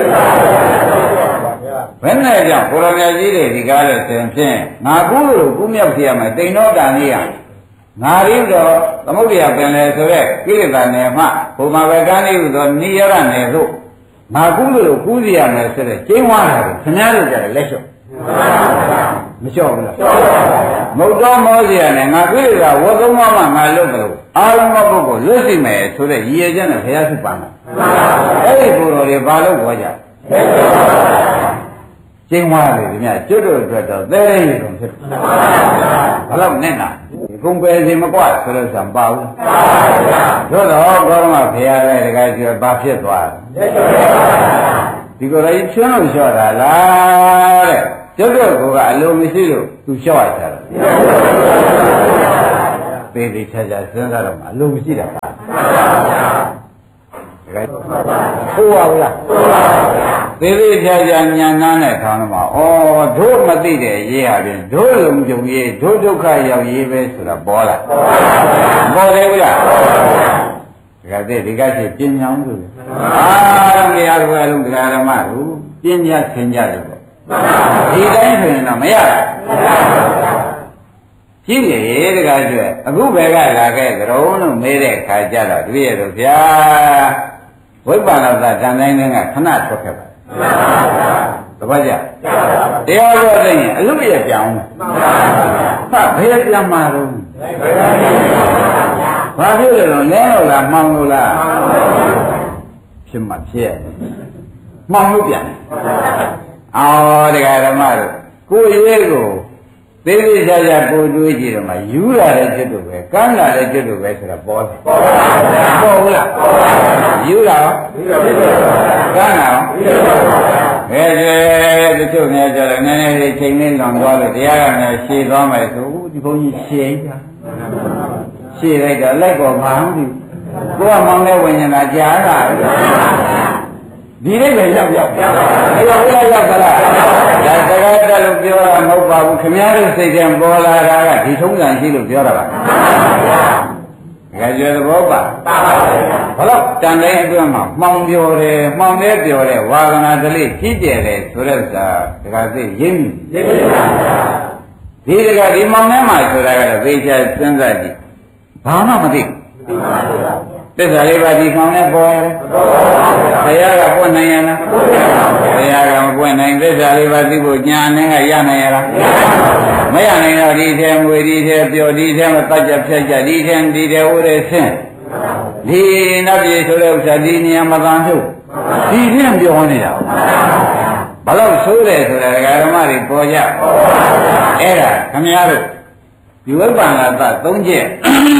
ဘယ်နဲ့ကြောင့်ကိုရမကြီးတွေဒီကားလို့ဆိုရင်ဖြင့်ငါကူးလို့ကူးမြောက်ပြရမယ်တိန်တော့တန်ကြီးရငါရင်းတော့သမုဒ္ဒရာပင်လေဆိုရက်ကိလေသာနယ်မှဘုမာဝကန်းလေးဟူသောနိယရနယ်သို့ငါကူးလို့ကူးစီရမယ်ဆိုတဲ့ကျင်းဝါတာကိုခင်ဗျားတို့ကြတယ်လက်လျှော့မလျှော့ဘူးလားမုတ်တော်မောစီရနဲ့ငါကိလေသာဝတ်သုံးပါးမှငါလွတ်တယ်လို့အာရုံမပုဂ္ဂိုလ်လွတ်စီမယ်ဆိုတဲ့ရည်ရချက်နဲ့ဘုရားစုပါမှာအဲ့ဒီကိုယ်တော်တွေဘာလို့ခေါ်ကြကျင်းဝါတယ်ဒီမြတ်ကျွတ်တို့အတွက်တော့သဲရဲရုံဖြစ်တယ်ဘယ်လောက်နဲ့နာကုန်ပဲစီမကွာဆိုလို့ဆိုမပါဘူးသို့တော့ကောင်းမှဖရာလည်းတကယ်ပြောဘာဖြစ်သွားဒီကိုယ်ကြီးချွန်းလို့လျှော့တာလားတဲ့ကျုပ်တို့ကအလိုမရှိလို့သူလျှော့ရတာပေဒီချာချာစဉ်းစားတော့အလိုမရှိတာပါတကယ်ဟုတ်ပါဘူးလားသေသေးချာချာညံနှမ်းတဲ့ခေါင်းမှာဩတို့မသိတဲ့ရေးရပြင်တို့လုံကြုံရေးတို့ဒုက္ခရောက်ရေးပဲဆိုတာပေါ်လာပေါ်တယ်ဗျာဒါကဒီကရှိပညာမှုလို့နေရာဘယ်လုံးတရားဓမ္မတို့ပညာသင်ကြတယ်ပေါ့ဒီတိုင်းဆိုရင်တော့မရဘူးကြည့်လေတကားကျွဲအခုဘယ်ကလာခဲ့ကြုံလို့မေးတဲ့ခါကျတော့တပည့်တို့ဗျာဝိပ္ပန္နသတန်တိုင်းကခဏထွက်ခဲ့ပါတပတ်ကြတရားတော်သိရင်အလုပြပြောင်းဟာဘယ်ပြန်မှာတော့ဘာဖြစ်လဲတော့လဲလို့လားမှောင်လို့လားဖြစ်မှဖြစ်မှောင်လို့ပြန်အော်တရားဓမ္မတို့ကိုယ်ရေးကိုသေးသေးချာချာကိုတွေးကြည့်တော့မှယူလာတဲ့ကျွတ်တို့ပဲကမ်းလာတဲ့ကျွတ်တို့ပဲဆိုတော့ပေါ်တယ်ပေါ်ဘူးလားယူလာရောကမ်းလာရောတချို့များကြတယ်နည်းနည်းလေးချိန်လေးလွန်သွားလို့တရားကလည်းရှည်သွားမယ်ဆိုဒီဘုန်းကြီးရှည်ကြရှည်လိုက်တော့လိုက်ပေါ်မှာမသိဘူးကိုကမောင်းတဲ့ဝိညာဉ်သာကြားတာဒီလေးပဲရောက်ရောက်ရောက်သလားဒါစကားတက်လို့ပြောတာမဟုတ်ပါဘူးခင်ဗျားတို့စိတ်ထဲပေါ်လာတာကဒီထုံးစံရှိလို့ပြောတာပါကြွယ်သဘောပါဘလို့တန်တိုင်းအတွင်းမှာမှောင်ပြောတယ်မှောင်တဲ့ပြောတဲ့ဝါကနာတလေးကြီးကျယ်တယ်ဆိုတဲ့ဥစ္စာတခါသိရင်းပါဒီတခါဒီမှောင်ထဲမှာဆိုတာကတော့သိချာစဉ်းစားကြည့်ဘာမှမသိသစ္စာလေးပါးဒီခေါင်းနဲ့ပေါ်ရတယ်ဘုရားကပွင့်နိုင်ရလားဘုရားကမပွင့်နိုင်သစ္စာလေးပါးသိဖို့ညာနဲ့ကရနိုင်ရလားမရနိုင်တော့ဒီထဲငွေဒီထဲပျော်ဒီထဲမှာတတ်ကြဖြတ်ကြဒီထဲဥရဲဆင်းဒီနတ်ပြည်ဆိုတဲ့ဥစ္စာဒီနေရာမှာတန်ထုတ်ဒီထဲပြောနေတာဘလို့ဆိုးတယ်ဆိုတာဒကာဓမ္မတွေပေါ်ကြအဲ့ဒါခမည်းတော်ဒီဝိပ္ပန္နသ၃ချက်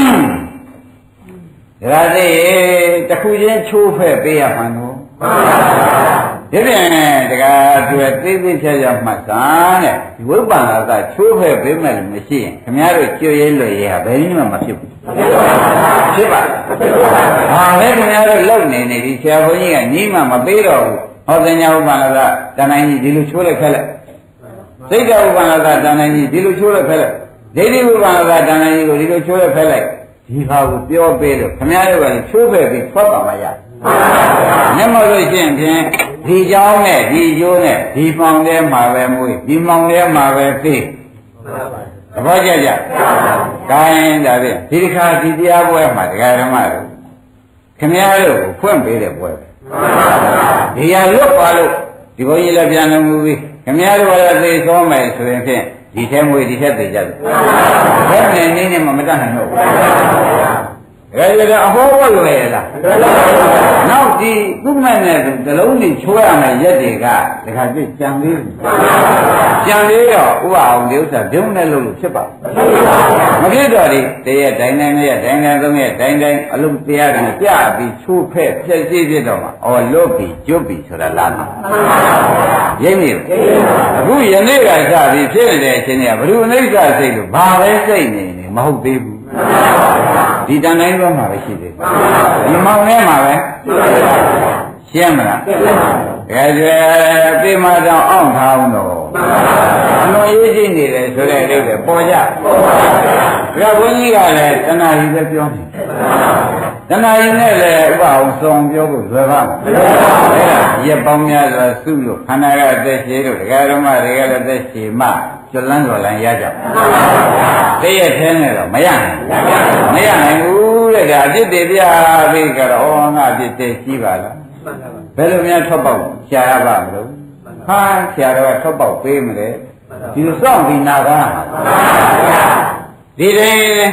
ဒါသိတခုချင်းချိုးဖဲ့ပေးရမှာနော်ဒီပြန်တကားတွေ့သေးသေးချာချာမှတ်သားတဲ့ဒီဝိပ္ပန္နသချိုးဖဲ့ပေးမယ်လို့မရှိရင်ခင်ဗျားတို့ကြွရဲလွယ်ရဲဟာဘယ်နည်းမှမဖြစ်ဘူးဖြစ်ပါဟာလေခင်ဗျားတို့လုံနေဒီဆရာဘုန်းကြီးကနီးမှမပေးတော့ဘူးဟောသညာဝိပ္ပန္နသတန်တိုင်းကြီးဒီလိုချိုးလိုက်ခက်လိုက်စိတ်တဝိပ္ပန္နသတန်တိုင်းကြီးဒီလိုချိုးလိုက်ခက်လိုက်ဒိဋ္ဌိဝိပ္ပန္နသတန်တိုင်းကြီးကိုဒီလိုချိုးလိုက်ခက်လိုက်ဒီဟာကိုပြောပေးလို့ခမည်းတော်ကလည်းချိုးဖဲ့ပြီးထွက်ပါမရမျက်မှောက်လို့ရှိရင်ဖြင့်ဒီเจ้าနဲ့ဒီကျိုးနဲ့ဒီမှောင်ထဲမှာပဲမွေးဒီမှောင်ထဲမှာပဲသိသဘောကျကြကိုင်းဒါဖြင့်ဒီတစ်ခါဒီတရားပွဲမှာတရားဓမ္မတို့ခမည်းတော်ကိုဖွင့်ပေးတဲ့ပွဲဒီရလွတ်ပါလို့ဒီဘုန်းကြီးလည်းပြန်လို့မူပြီးခမည်းတော်ကလည်းသိသောမယ်ဆိုရင်ဖြင့်ဒီထဲမွေဒီထဲသိကြတယ်ဘယ်နဲ့နင်းနေမှမတတ်နိုင်တော့ဘူးဒါကြအဟောဘောလွယ်လားနောက်ဒီသူ့မဲ့နဲ့သလုံးကြီးချိုးရမယ်ရက်တွေကတခါပြကြံသေးကြံသေးတော့ဥပအောင်ဒီဥစ္စာဒုံနဲ့လို့ဖြစ်ပါမဖြစ်တော့ဒီတရက်တိုင်းတိုင်းနဲ့တိုင်းတိုင်းသုံးရက်တိုင်းတိုင်းအလုံးတရားတွေပြပြီးချိုးဖက်ဖြည့်စည်းဖြစ်တော့မှအော်လွတ်ပြီးကျွတ်ပြီးဆိုတာလားရိပ်နေအခုယနေ့ကစပြီးဖြစ်နေတဲ့အချိန်ကဘ ᱹ အနိစ္စစိတ်လို့ဘာပဲစိတ်နေမဟုတ်သေးဘူးဒီတန်တိုင်းဘက်မှာပဲရှိသေးတယ်ဒီမောင်ထဲမှာပဲရှင်းမလားကြွယ်ပြေမတောင်အောင်ထားအောင်တော့အလွန်ရေးကြည့်နေတယ်ဆိုတဲ့အိဗယ်ပေါ်ကြဘုန်းကြီးကလည်းတဏှာကြီးပဲပြောနေတဏှာကြီးနဲ့လည်းဥပအောင်ဆောင်ပြောဖို့လွယ်ပါ့မလားအဲ့ဒါရက်ပေါင်းများစွာစုလို့ခန္ဓာကအသက်ရှည်လို့ဒကာဓမ္မတွေကလည်းအသက်ရှည်မှကျွလန်းတော်လန်းရကြတည့်ရက်ထဲနဲ့တော့မရနိုင်ဘူးတဲ့ဒါအပြစ်တွေပြပြီးကြတော့ဩငါအပြစ်တွေရှိပါလားဘယ်လိုများထွက်ပေါက်ရှာရပါမလို့ဟာဆရာတော်ကထွက်ပေါက်ပေးမလဲဒီလိုစောင့်ပြီးနာပါဒီတိုင်း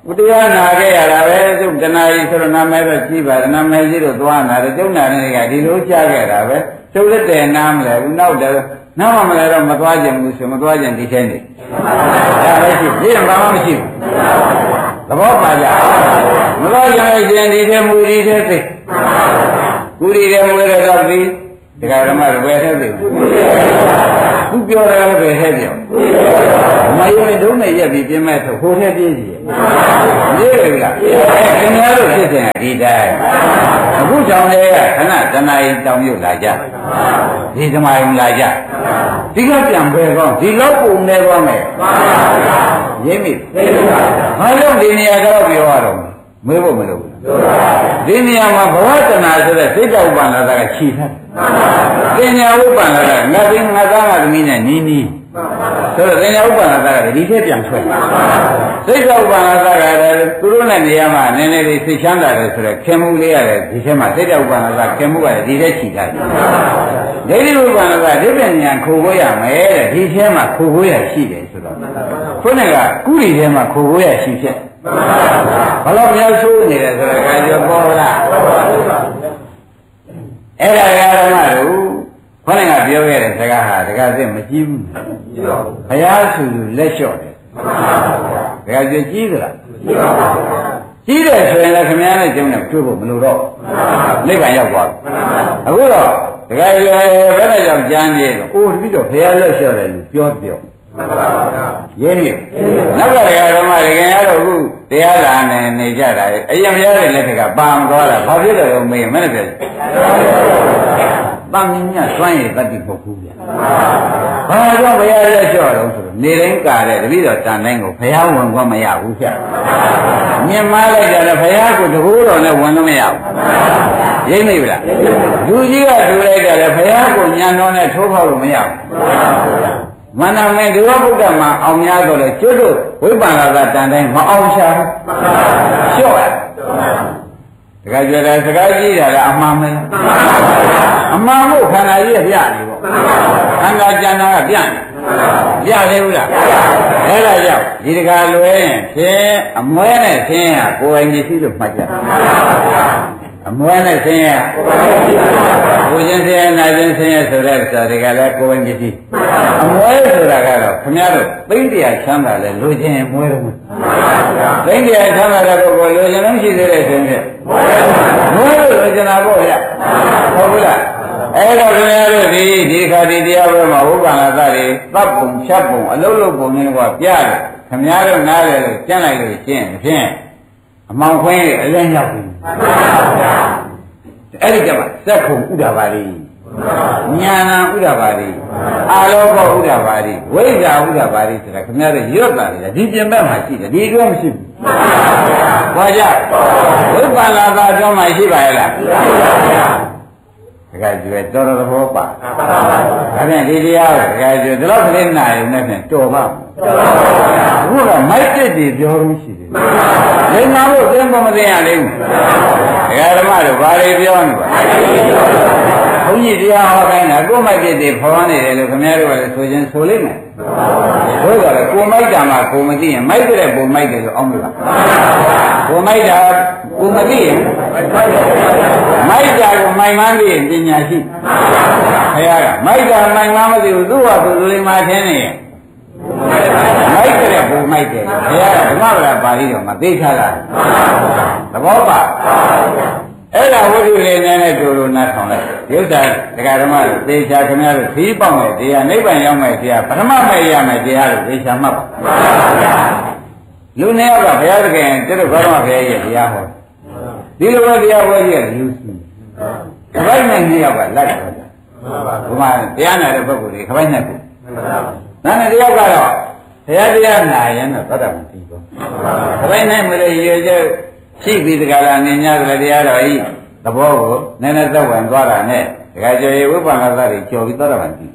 ဥတရားနာခဲ့ရတာပဲသူတဏှာကြီးဆိုတော့နာမည်တော့ကြီးပါတယ်နာမည်ကြီးတော့သွားနာတယ်ကျုံနာတဲ့ကဒီလိုကြားခဲ့တာပဲကျုပ်လက်တယ်နားမလဲဘူးနောက်တယ်နားမလဲတော့မသွားကြဘူးဆိုမသွားကြဒီထဲနေဒါပဲရှိဒီဘာမှမရှိဘူးသဘောပါကြမသွားကြရင်ဒီထဲမူဒီထဲသိကူဒီထဲမူရတော့ဒီဒကာဓမ္မတွေပဲထဲသိသူပြောတယ်ပဲထဲပြောမယုံတုံးနဲ့ရက်ပြီးပြင်းမဲ့ဆိုဟိုထဲပြင်းကြီးမြေးရလားခင်ဗျားတို့ဖြစ်စဉ်ဒီတိုင်းအခုကြောင့်လေခဏတဏှာရင်တောင်းရုပ်လာကြဒီသမားရင်လာကြဒီကပြန်ပဲကောင်းဒီလောက်ပုံနေကောင်းမယ်ရင်းမိဘာလို့ဒီနေရာတော့ပြောရတော့မေးဖို့မလိုဘူးဒီနေရာမှာဘဝတဏှာဆိုတဲ့စိတ်တောက်ပန်လာတာကခြိထားပညာဥပ္ပန္နကငါသိငါသားငါသမီးနဲ့နီးနီးဆိုတော့ပညာဥပ္ပန္နကဒီထက်ပြန်ထွက်စိတ်တောက်ပန်လာတာကလည်းသူတို့နဲ့နေရာမှာနည်းနည်းလေးစိတ်ချမ်းသာတယ်ဆိုတော့ခင်မှုလေးရတယ်ဒီထဲမှာစိတ်တောက်ပန်လာတာခင်မှုကလည်းဒီထက်ခြိထားတယ်ဒိဋ္ဌိဥပ္ပန္နကဒီပညာခိုးဖို့ရမယ်တဲ့ဒီထဲမှာခိုးဖို့ရရှိတယ်ဆိုတော့ခုနကကုရီထဲမှာခိုးဖို့ရရှိဖြစ်ဘာလို့များဆိုးနေတယ်ဆိုတော့ကာကျော်ပေါ်လားအဲ့ဒါဓမ္မတို့ခေါင်းကပြောခဲ့တဲ့စကားဟာတကားစစ်မကြည့်ဘူးဘုရားဆူလက်လျှော့တယ်တကားကြည့်သလားကြည့်တယ်ဆိုရင်လည်းခင်ဗျားနဲ့ကျုံနဲ့တွေ့ဖို့မလိုတော့နိဗ္ဗာန်ရောက်သွားပြီအခုတော့တကားဘယ်နဲ့ကြောင့်ကြမ်းနေတော့အိုးတပိတော့ဘုရားလက်လျှော့တယ်လို့ပြောရင်းနေနောက်ကဓမ္မတွေခင်ဗျားတို့အခုတရားလာနေကြတာအရင်ဘုရားရဲ့လက်ထက်ကပါမသွားတာဘာဖြစ်လို့လဲမေးမနဲ့ပြောတန်မြတ်စွမ်းရည်တတ်တိပုဂ္ဂိုလ်ဗျာဘာကြောင့်ဘုရားလက်လျှော့တော့ဆိုတော့နေတိုင်းကာတဲ့တပည့်တော်တန်တိုင်းကိုဘုရားဝင်ခွင့်မရဘူးဗျာမြင်မလိုက်ကြတယ်ဘုရားကိုတကူတော်နဲ့ဝင်လို့မရဘူးရိမ့်မိလားလူကြီးကထူလိုက်ကြတယ်ဘုရားကိုညံတော်နဲ့ထိုးဖောက်လို့မရဘူးမန္တမင်းဒီဝဗုဒ္ဓမှာအောင်များတော့လေကျွတ်တို့ဝိပ္ပန္နကတန်တိုင်းမအောင်ရှာဘူးလျှော့ရတခါကြတယ်စကားကြီးတာလည်းအမှန်ပဲအမှန်မို့ခန္ဓာကြီးကပြနေပေါ့ခန္ဓာကျန်တာကပြနေပြသေးဘူးလားအဲ့ဒါကြောင့်ဒီတခါလွဲရင်ဖြင့်အမွဲနဲ့ဆင်းရကိုယ်ပိုင်ပစ္စည်းလို့မှတ်ကြအမွဲနဲ့ဆင်းရကိုချင်းဆင်းရနာချင်းဆင်းရဆိုတဲ့စာတွေကလည်းကိုယ်ပိုင်ပစ္စည်းအမွဲဆိုတာကတော့ခင်ဗျားတို့သိမ့်တရားချမ်းသာလဲလိုချင်မွဲတော့သိမ့်တရားချမ်းသာတဲ့ကိုယ်လိုချင်လို့ရှိသေးတယ်ဆိုရင်မွဲလို့လိုချင်တာပေါ့ဗျဟုတ်ဘူးလားအဲ့တော့ခင်ဗျားတို့ဒီခါဒီတရားပွဲမှာဝိပ္ပန္နသတွေတပ်ပုံဖြတ်ပုံအလုံးလုံးပုံရင်းကပြတယ်ခင်ဗျားတို့နားတယ်လို့ကျန့်လိုက်လို့ရှင်းဖြင့်အမောင်ခွင်းအရင်ရောက်ပြီအဲ့ဒီကမှစက္ခုံဥဒ္ဒဘာတိဉာဏ်ဥဒ္ဒဘာတိအာလောကဥဒ္ဒဘာတိဝိဇ္ဇာဥဒ္ဒဘာတိဆိုတာခင်ဗျားတို့ရွတ်တာလေဒီပြင်ဘက်မှာရှိတယ်ဒီအတွင်းမရှိဘူးဘာကြောင့်ဝိပ္ပန္နသာအတွင်းမှာရှိပါရဲ့လားတခါကျွဲတော်တော်သဘောပါဒါဖြင့်ဒီတရားကိုတခါကျွဲဒီလောက်ကလေးနာရုံနဲ့ဖြင့်တော်ပါအခုတော့မိုက်တက်တွေပြောလို့ရှိတယ်လင်္ကာလို့သင်မသိရလိမ့်ဘူးဒကာဓမ္မတို့ဘာတွေပြောနေပါဘုန်းကြီးတရားဟောတိုင်းတာကိုယ်မိုက်တက်တွေဖော်နေတယ်လို့ခင်ဗျားတို့ကလည်းဆိုခြင်းဆိုလိမ့်မယ်ဘုရားကကိုမိုက်တာမှကိုမသိရင်မိုက်တဲ့ပုံမိုက်တယ်လို့အောင်းလို့ကိုမိုက်တာကိုမသိရင်မိုက်တာကိုမိုင်မှန်းပြီးပညာရှိဘုရားကမိုက်တာမိုင်မှန်းမသိဘူးသူ့ဟာသူလူလေးမှထင်းနေရင်မိုက်တဲ့ပုံမိုက်တယ်ဘုရားကဓမ္မဗလာပါဠိတော်မှာသိထားတာသဘောပါအဲ့ဒါဝိသုလေးနဲ့တူတူနားထောင်လိုက်ရုပ်သာဒကာဓမ္မတို့သေချာခင်ဗျားတို့သီးပေါက်မယ်တရားနိဗ္ဗာန်ရောက်မယ်တရားပထမမဲ့ရမယ်တရားတို့သေချာမှတ်ပါလူနှစ်ယောက်ကဘုရားသခင်ကျတော့ဘာမှဘုရားရဲ့တရားဟောဒီလိုပဲတရားဟောကြီးကလူစုခပိုက်နဲ့နှစ်ယောက်ကလိုက်တော့တယ်ဘုရားတရားနာတဲ့ပုဂ္ဂိုလ်တွေခပိုက်နဲ့ကိုနာနဲ့တယောက်ကတော့ဘုရားတရားနာရင်တော့သတ္တမတိဘောခပိုက်နဲ့မလို့ရွေကျရှိပြီးတကလားနေ냐တယ်တရားတော်ဤသဘောကိုနည်းနည်းသက်ဝင်သွားတာနဲ့တကယ်ကျော်ရဝိပ္ပန္နသတွေကျော်ပြီးသတ္တမတိ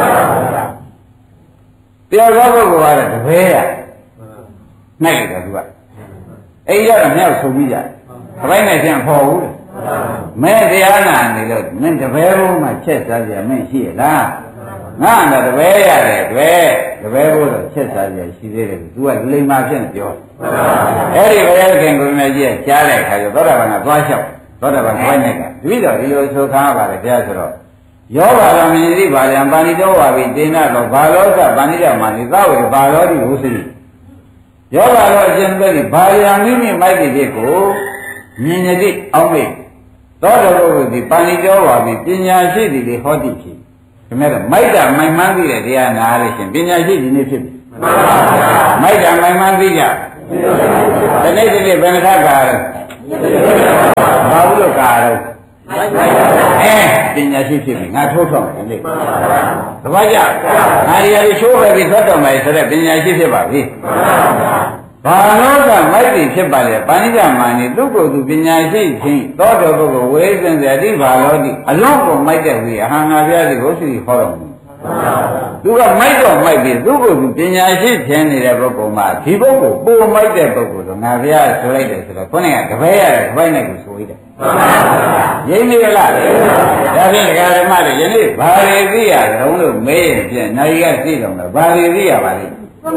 တရားသောပုဂ္ဂိုလ်ကတပည့်ရနိုင်တယ်သူကအိမ်ရောက်တော့မြောက်ဆုံးပြီးကြခပိုက်နဲ့ပြန်ဖော်ဘူးမဲတရားနာနေလို့မင်းတပည့်ဘုံမှာချက်စားကြမင်းရှိရလားငါနဲ့တပည့်ရတယ်တပည့်ဘို့တော့ချက်စားရရှိသေးတယ်သူကလိမ္မာဖြစ်နေပြောအဲ့ဒီဘုရားခင်ကိုမြတ်ကြီးကြားတဲ့အခါကျသောတာပန်ကသွားလျှောက်သောတာပန်ခိုင်းတဲ့ကတပည့်တော်ဒီလိုဆိုခါပါလေဘုရားဆိုတော့ယောဘာလမြင်သိပါလျံပါဏိတော်ဝါပြီးတင်တော့ဘာလောကပါဏိတမာနိသဝေဘာလောတိဟုစီယောဘာလောအရှင်သက်ဘာလျံမိမိမိုက်တဲ့ကိုမြင်ရသည့်အောက်မိတ်သောတော်ဘုရားဒီပါဏိတော်ဝါပြီးပညာရှိသည်တွေဟောတိဖြစ်ဒီမဲ့တော့မိုက်တာမိုင်မှန်းသိတဲ့တရားနာလို့ရှင်ပညာရှိသည်နေဖြစ်ပြီမိုက်တာမိုင်မှန်းသိကြဒီနေ့ဒီနေ့ဘယ်နှခါကာလဲဘာလို့ကာလဲပညာရှိဖြစ်ပြီငါထိုးထောက်မယ်လေတပည့်ကြငါရီချိုးပဲပြီးthoátတော်မယ်ဆိုတော့ပညာရှိဖြစ်ပါပြီဘာလို့ကမိုက်ပြီဖြစ်ပါလေပါဏိကမာနိသူ့ကိုယ်သူပညာရှိချင်းသောတော်ပုဂ္ဂိုလ်ဝေစင်စေတိဘာလို့ဒီအလုံးကိုမိုက်တဲ့ဝိအဟံငါပြသည်ကိုရှိဟောတော်မူသူကမိုက်တော့မိုက်ပြီသူ့ကိုယ်သူပညာရှိခြင်းနေတဲ့ပုဂ္ဂိုလ်မှာဒီပုဂ္ဂိုလ်ပိုမိုက်တဲ့ပုဂ္ဂိုလ်တော့ငါပြဆိုလိုက်တယ်ဆိုတော့ခေါင်းကတပည့်ရတယ်တပည့်နဲ့ကိုဆိုရတယ်ရင်းနေလားဒါဖြင့်ဒကာဓမ္မတွေယနေ့ဘာတွေသိရတုံးလို့မေးရင်ဖြင့်နိုင်ရသိတော့မယ်ဘာတွေသိရပါလိမ့်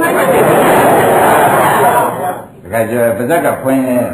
ဒကာကျော်ပါဇက်ကဖွင့်နေ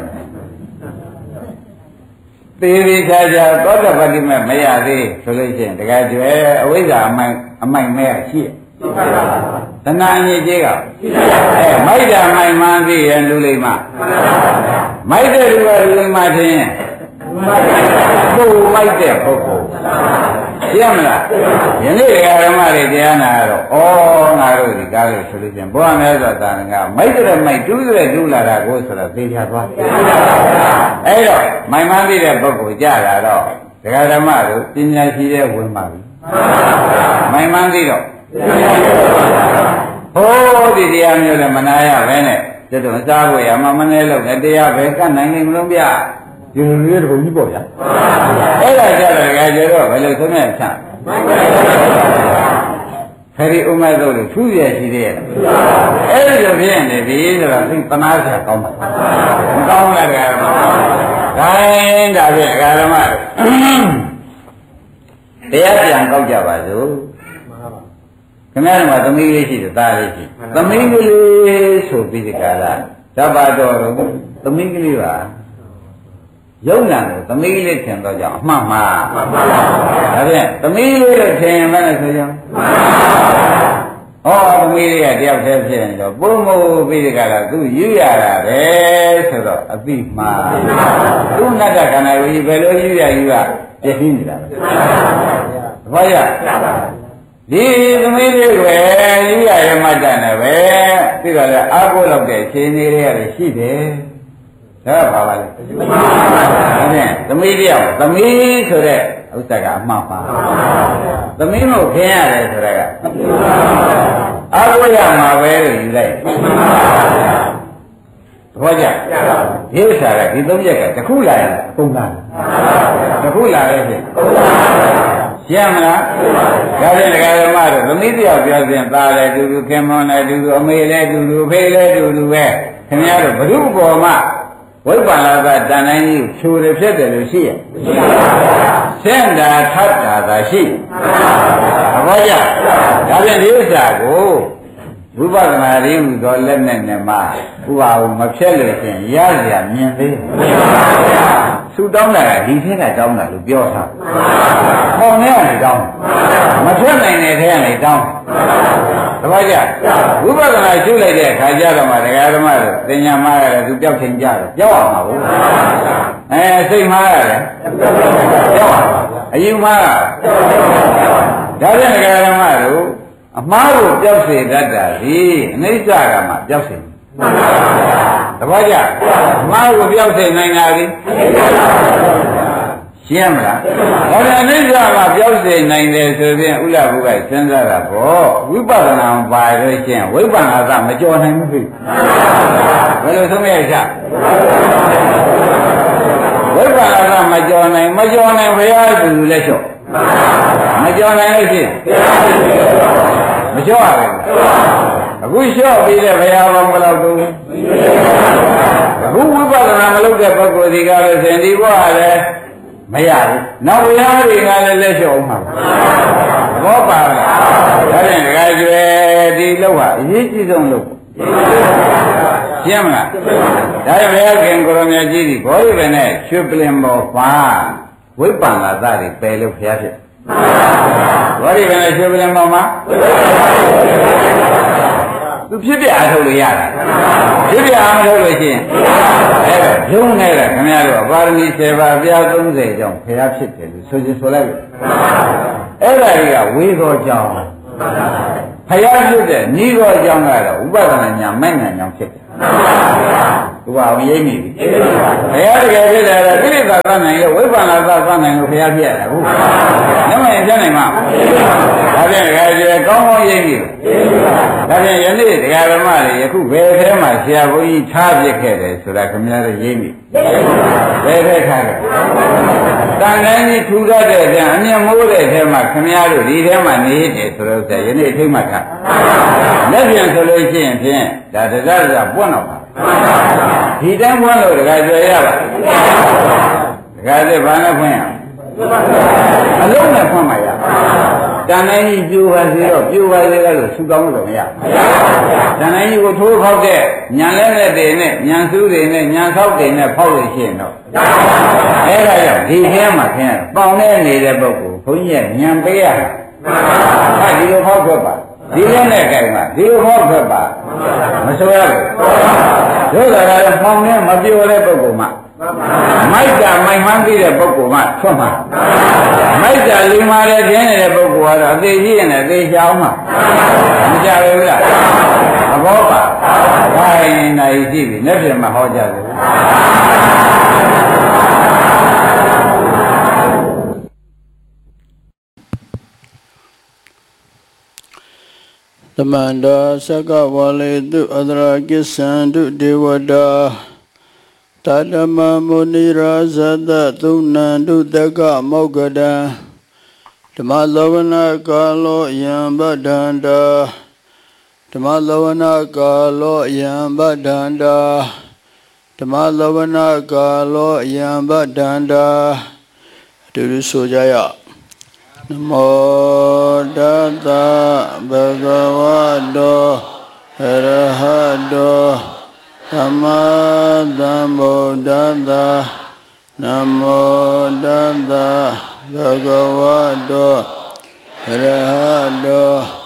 သေသေးချာချာသောတပတိမဲ့မရသေးဆိုလို့ရှိရင်ဒကာကျော်အဝိဇ္ဇာအမိုက်မဲ့ရှိရတဏှာအညစ်အကြေးကမိုက်တာမိုက်မှန်းသိရင်လူလိမ္မာမိုက်တဲ့လူကလူလိမ္မာချင်းကိုယ်မိုက်တဲ့ပုဂ္ဂိုလ်ရှင်းမလားယနေ့ဓမ္မတွေတရားနာတော့ဩငါတို့ဒီကားလို့ဆိုလို့ချင်းဘုရားမြတ်စွာဘုရားကမိုက်တဲ့မိုက်တူးတဲ့တူးလာတာကိုဆိုတော့သိချသွားအဲ့တော့မိုင်မှန်းသိတဲ့ပုဂ္ဂိုလ်ကြတာတော့ဒကာဓမ္မတို့ပညာရှိတဲ့ဝင်ပါပြီမိုင်မှန်းသိတော့ဟိုးဒီတရားမျိုးလည်းမနာရပဲနဲ့ကျွတ်တော့စားဖို့ရမမနေလို့နဲ့တရားပဲကတ်နိုင်နေမလို့ဗျဒီလိုလေးတော့ကြီးပေါ့ဗျာအဲ့ဒါကြတော့ကြတော့ဘယ်လိုသုံးရချမ်းခရီးဥမဲ့တို့လို့ထူးရရှိသေးရဲ့အဲ့ဒီလိုဖြစ်နေပြီဆိုတော့သိသနာစရာကောင်းပါမကောင်းလားတရားဓမ္မဒါရင်ဒါဖြင့်ဓမ္မတရားပြန်ကောက်ကြပါစို့ခင်ဗျားတို့ကသမီးလေးရှိတယ်သားလေးရှိသမီးကလေးဆိုပြီးဒီကလာသဗ္ဗတော်တို့သမီးကလေးပါယုံနာကိုသမီးလေးထင်တော့ကြောင့်အမှန်မှာဒါဖြင့်သမီးလေးလို့ထင်ရင်လည်းဆိုကြောင်းဟောသမီးလေးကတယောက်တည်းဖြစ်ရင်တော့ပုံမို့ပြီးဒီကလာသူယူရတာပဲဆိုတော့အပိမှာသူနတ်ကခန္ဓာကိုယ်ကြီးဘယ်လိုယူရယူရပြည့်စည်နေတာပဲဘာရဒီသမီးလေးတွေယူရရမှတ်တယ်ပဲပြီးတော့လည်းအားကိုးလောက်တဲ့ခြေနေလေးရတယ်ရှိတယ်ဒါကဘာပါလဲသမီးတယောက်သမီးဆိုတဲ့ဥစ္စာကအမှားပါသမီးမို့ခင်းရတယ်ဆိုတဲ့ကအားကိုးရမှာပဲလို့ယူလိုက်ဘောကြဒီဥစ္စာကဒီသုံးရက်ကတစ်ခုလာရင်အကုန်လာတစ်ခုလာရဲ့ဖြင့်ရှင်းမလားဒါဖြင့်ဒကာဓမ္မတို့သမီးတယောက်ပြောရင်သားလည်းတူတူခင်မွန်လည်းတူတူအမေလည်းတူတူဖေးလည်းတူတူပဲခင်ဗျားတို့ဘုရုပေါ်မှာဝိပ္ပန္နကတန်တိုင်းကြီးဖြူတယ်ဖြစ်တယ်လို့ရှိရရှင်းတာထပ်တာသာရှိဘောကြဒါဖြင့်ဒီဥစ္စာကိုဝိပဿနာရင်းဟူသောလက်နဲ့နဲ့မှဥပါဟုမဖြက်လို့ရှင်ရစရာမြင်သေးသူတောင်းတာကဒီထက်ကတောင်းတာလို့ပြောထား။ပေါင်ထဲကနေတောင်းမဖြတ်နိုင်တဲ့ထဲကနေတောင်းတပည့်ကြဝိပဿနာရှုလိုက်တဲ့အခါကျတော့မှဒကာဓမ္မတို့သင်ညာမှားရတယ်သူပြောက်ချိန်ကြတယ်ပြောက်အောင်ပါဘူးစိတ်မှားရတယ်ပြောက်အောင်အယူမှားဒါဖြင့်ဒကာဓမ္မတို့အမှားကိုပြောက်စေတတ်တာဒီအနိစ္စကမှပြောက်စေတပည့်ကြအမှားကိုပြောက်စေနိုင်တာဒီရှင်းမလားဟောဒီအနိစ္စကပြောက်စေနိုင်တယ်ဆိုရင်ဥလဘုကစဉ်းစားတာပေါ့ဝိပဿနာပါလို့ရှင်းဝိပဿနာကမကြော်နိုင်ဘူးဖြစ်ဘယ်လိုသုံးရချဝိပဿနာကမကြော်နိုင်ဘုရားသူလက်လျှော့မကြော်နိုင်လို့ရှိရင်မလျှော့ရဘူးအခုလျှော့ပြီးတဲ့ဘုရားဘောင်ဘယ်လောက်တုံးအခုဝိပဿနာမလုပ်တဲ့ပုဂ္ဂိုလ်ဒီကားလို့ရှင်ဒီဘဝလည်းမရဘူးနောက်ဘုရားတွေကလည်းလက်လျှော့အောင်မှာဘောပါလားဒါဖြင့်ဒကာကျွယ်ဒီလောက်ဟာအရေးကြီးဆုံးလို့ရှင်းမလားဒါကြောင့်ဘုရားခင်ကိုရောင်မြတ်ကြီးဒီဘောရိပဲနဲ့ရွှေပလင်ပေါ်ပါဝိပ္ပန္နသတွေပယ်လို့ဘုရားဖြစ်ဘောရိပဲနဲ့ရွှေပလင်ပေါ်မှာသူဖြစ်ပြအားထုတ်လို့ရတာဖြစ်ပြအားမထုတ်လို့ရှိရင်အဲ့ဒါရုံးနေတာခင်ဗျားတို့ပါရမီ7ပါးပြား30ကြောင့်ဘုရားဖြစ်တယ်လို့ဆိုခြင်းဆိုလိုက်လို့အဲ့ဒါတွေကဝေသောကြောင့်ဘုရားဖြစ်တဲ့ဤသောကြောင့်ကတော့ဥပဒနာညာမဲ့ညာကြောင့်ဖြစ်တယ်သူကအောင်ရိပ်မိပြီဘုရားတကယ်ဖြစ်တယ်ကိလေသာသနိုင်လို့ဝိပ္ပန္နသသနိုင်လို့ဘုရားဖြစ်ရတယ်ဟုတ်နမရင်ဖြစ်နိုင်မှာဒါဖြင့်ဒကာကျေကောင်းကောင်းရိပ်မိဒါဖြင့်ယနေ့ဒကာဓမ္မတွေယခုဘယ်ထဲမှာဆရာဘုန်းကြီးထားပြခဲ့တယ်ဆိုတာခင်ဗျားတို့ရိပ်မိဘယ်ထဲထားခဲ့တန်တိုင်းကြီးထူတတ်တဲ့ပြန်အမြင်မိုးတဲ့ထဲမှာခင်ဗျားတို့ဒီထဲမှာနေတယ်ဆိုတော့ယနေ့အထိတ်မှထားလက်ပြန်ဆိုလို့ရှိရင်ဖြင့်ဒါတရားစပွင့်တော့ပါဒီတိုင်းပွင့်လို့ဒကာကျွယ်ရပါဒကာသက်ဘာနဲ့ဖွင့်ရအလုံးနဲ့ဖွင့်မှရတန်တိုင်းကြီးပြိုပါစေတော့ပြိုပါစေလို့ဆူတောင်းလို့မရတန်တိုင်းကြီးကိုထိုးဖောက်တဲ့ညံလဲတဲ့တွေနဲ့ညံစူးတွေနဲ့ညံဆောက်တွေနဲ့ဖောက်လို့ရှိရင်တော့အဲ့ဒါကြောင့်ဒီထဲမှာခင်ဗျပေါင်နဲ့နေတဲ့ပုဂ္ဂိုလ်ဘုန်းကြီးကညံပေးရတာဒီလိုဖောက်ထွက်ပါဒီလိုနဲ့ကြိုင်ပါဒီလိုဖောက်ထွက်ပါမဆိုရဘူးတို့ကလည်းပေါင်နဲ့မပြိုတဲ့ပုဂ္ဂိုလ်မှမိုက်တာမိုက်မှန်းပြီးတဲ့ပုဂ္ဂိုလ်မှဆွတ်မှာမိုက်တာလိမ္မာတဲ့ခြင်းနေတဲ့ပုဂ္ဂိုလ်ကတော့အသေးကြီးနဲ့အသေးချောင်းမှာမကြဘူးလားသဘောပါဒါရင်နိုင်ကြည့်ပြီလက်ပြမဟောကြဘူးသမန္တာသက္ကဝါလေတုအဒရာကိစ္ဆန္တုဒေဝတာတတမမုနိရာဇတသုဏန္တုတက္ကမောက္ကတံဓမ္မလောဝနာကာလောယံဗဒန္တာဓမ္မလောဝနာကာလောယံဗဒန္တာဓမ္မလောဝနာကာလောယံဗဒန္တာအတူတူဆိုကြရနမောတတဘဂဝတောအရဟတောသမ္မာသမ္ဗုဒ္ဓတ္တနမောတတ္တဘဂဝတောအရဟတော